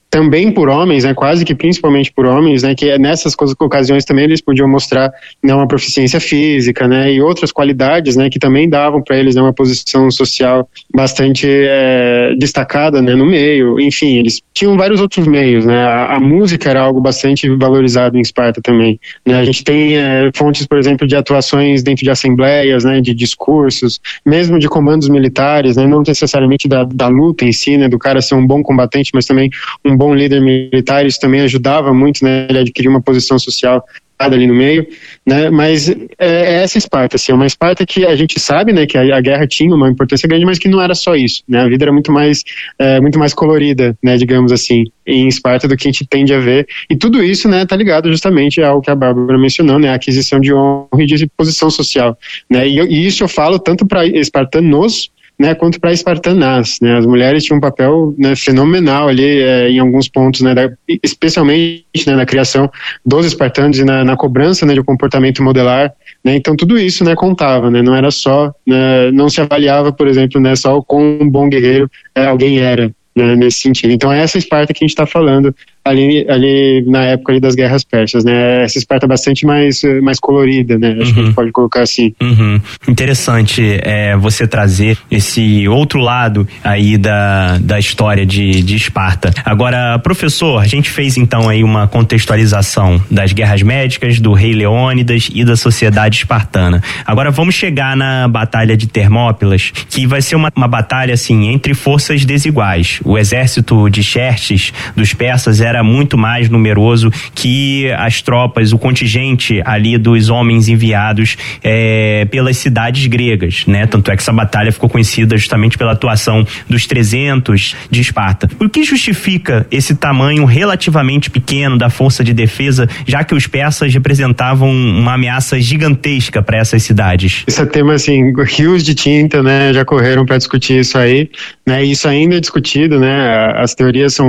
também por homens, né, quase que principalmente por homens, né, que nessas ocasiões também eles podiam mostrar, né, uma proficiência física, né, e outras qualidades, né, que também davam para eles, né, uma posição social bastante é, destacada, né, no meio. Enfim, eles tinham vários outros meios, né, a, a música era algo bastante valorizado em Esparta também, né, a gente tem é, fontes, por exemplo, de atuações dentro de assembleias, né, de discursos, mesmo de comandos militares, né, não necessariamente da, da luta em si, né, do cara ser um bom combatente, mas também um bom líder militar. Isso também ajudava muito, né, ele adquirir uma posição social ali no meio, né, mas é, é essa Esparta, assim, é uma Esparta que a gente sabe, né, que a, a guerra tinha uma importância grande, mas que não era só isso, né, a vida era muito mais, é, muito mais colorida, né, digamos assim, em Esparta do que a gente tende a ver, e tudo isso, né, tá ligado justamente ao que a Bárbara mencionou, né, a aquisição de honra e de posição social, né, e, e isso eu falo tanto para espartanos, né, quanto para espartanás, né, as mulheres tinham um papel, né, fenomenal ali é, em alguns pontos, né, da, especialmente, né, na criação dos espartanos e na, na cobrança, né, de um comportamento modelar, né, então tudo isso, né, contava, né, não era só, né, não se avaliava, por exemplo, né, só com um bom guerreiro é, alguém era, né, nesse sentido. Então é essa Esparta que a gente está falando ali, ali na época ali das guerras persas, né? Essa Esparta bastante mais, mais colorida, né? Acho uhum. que a gente pode colocar assim. Uhum. Interessante é, você trazer esse outro lado aí da, da história de, de Esparta. Agora, professor, a gente fez então aí uma contextualização das guerras médicas, do rei Leônidas e da sociedade espartana. Agora vamos chegar na batalha de Termópilas, que vai ser uma, uma batalha assim entre forças desiguais. O exército de Xerxes dos persas era muito mais numeroso que as tropas, o contingente ali dos homens enviados é, pelas cidades gregas, né? Tanto é que essa batalha ficou conhecida justamente pela atuação dos trezentos de Esparta. O que justifica esse tamanho relativamente pequeno da força de defesa, já que os persas representavam uma ameaça gigantesca para essas cidades? Esse é tema, assim, rios de tinta, né? Já correram para discutir isso aí, né? Isso ainda é discutido, né? As teorias são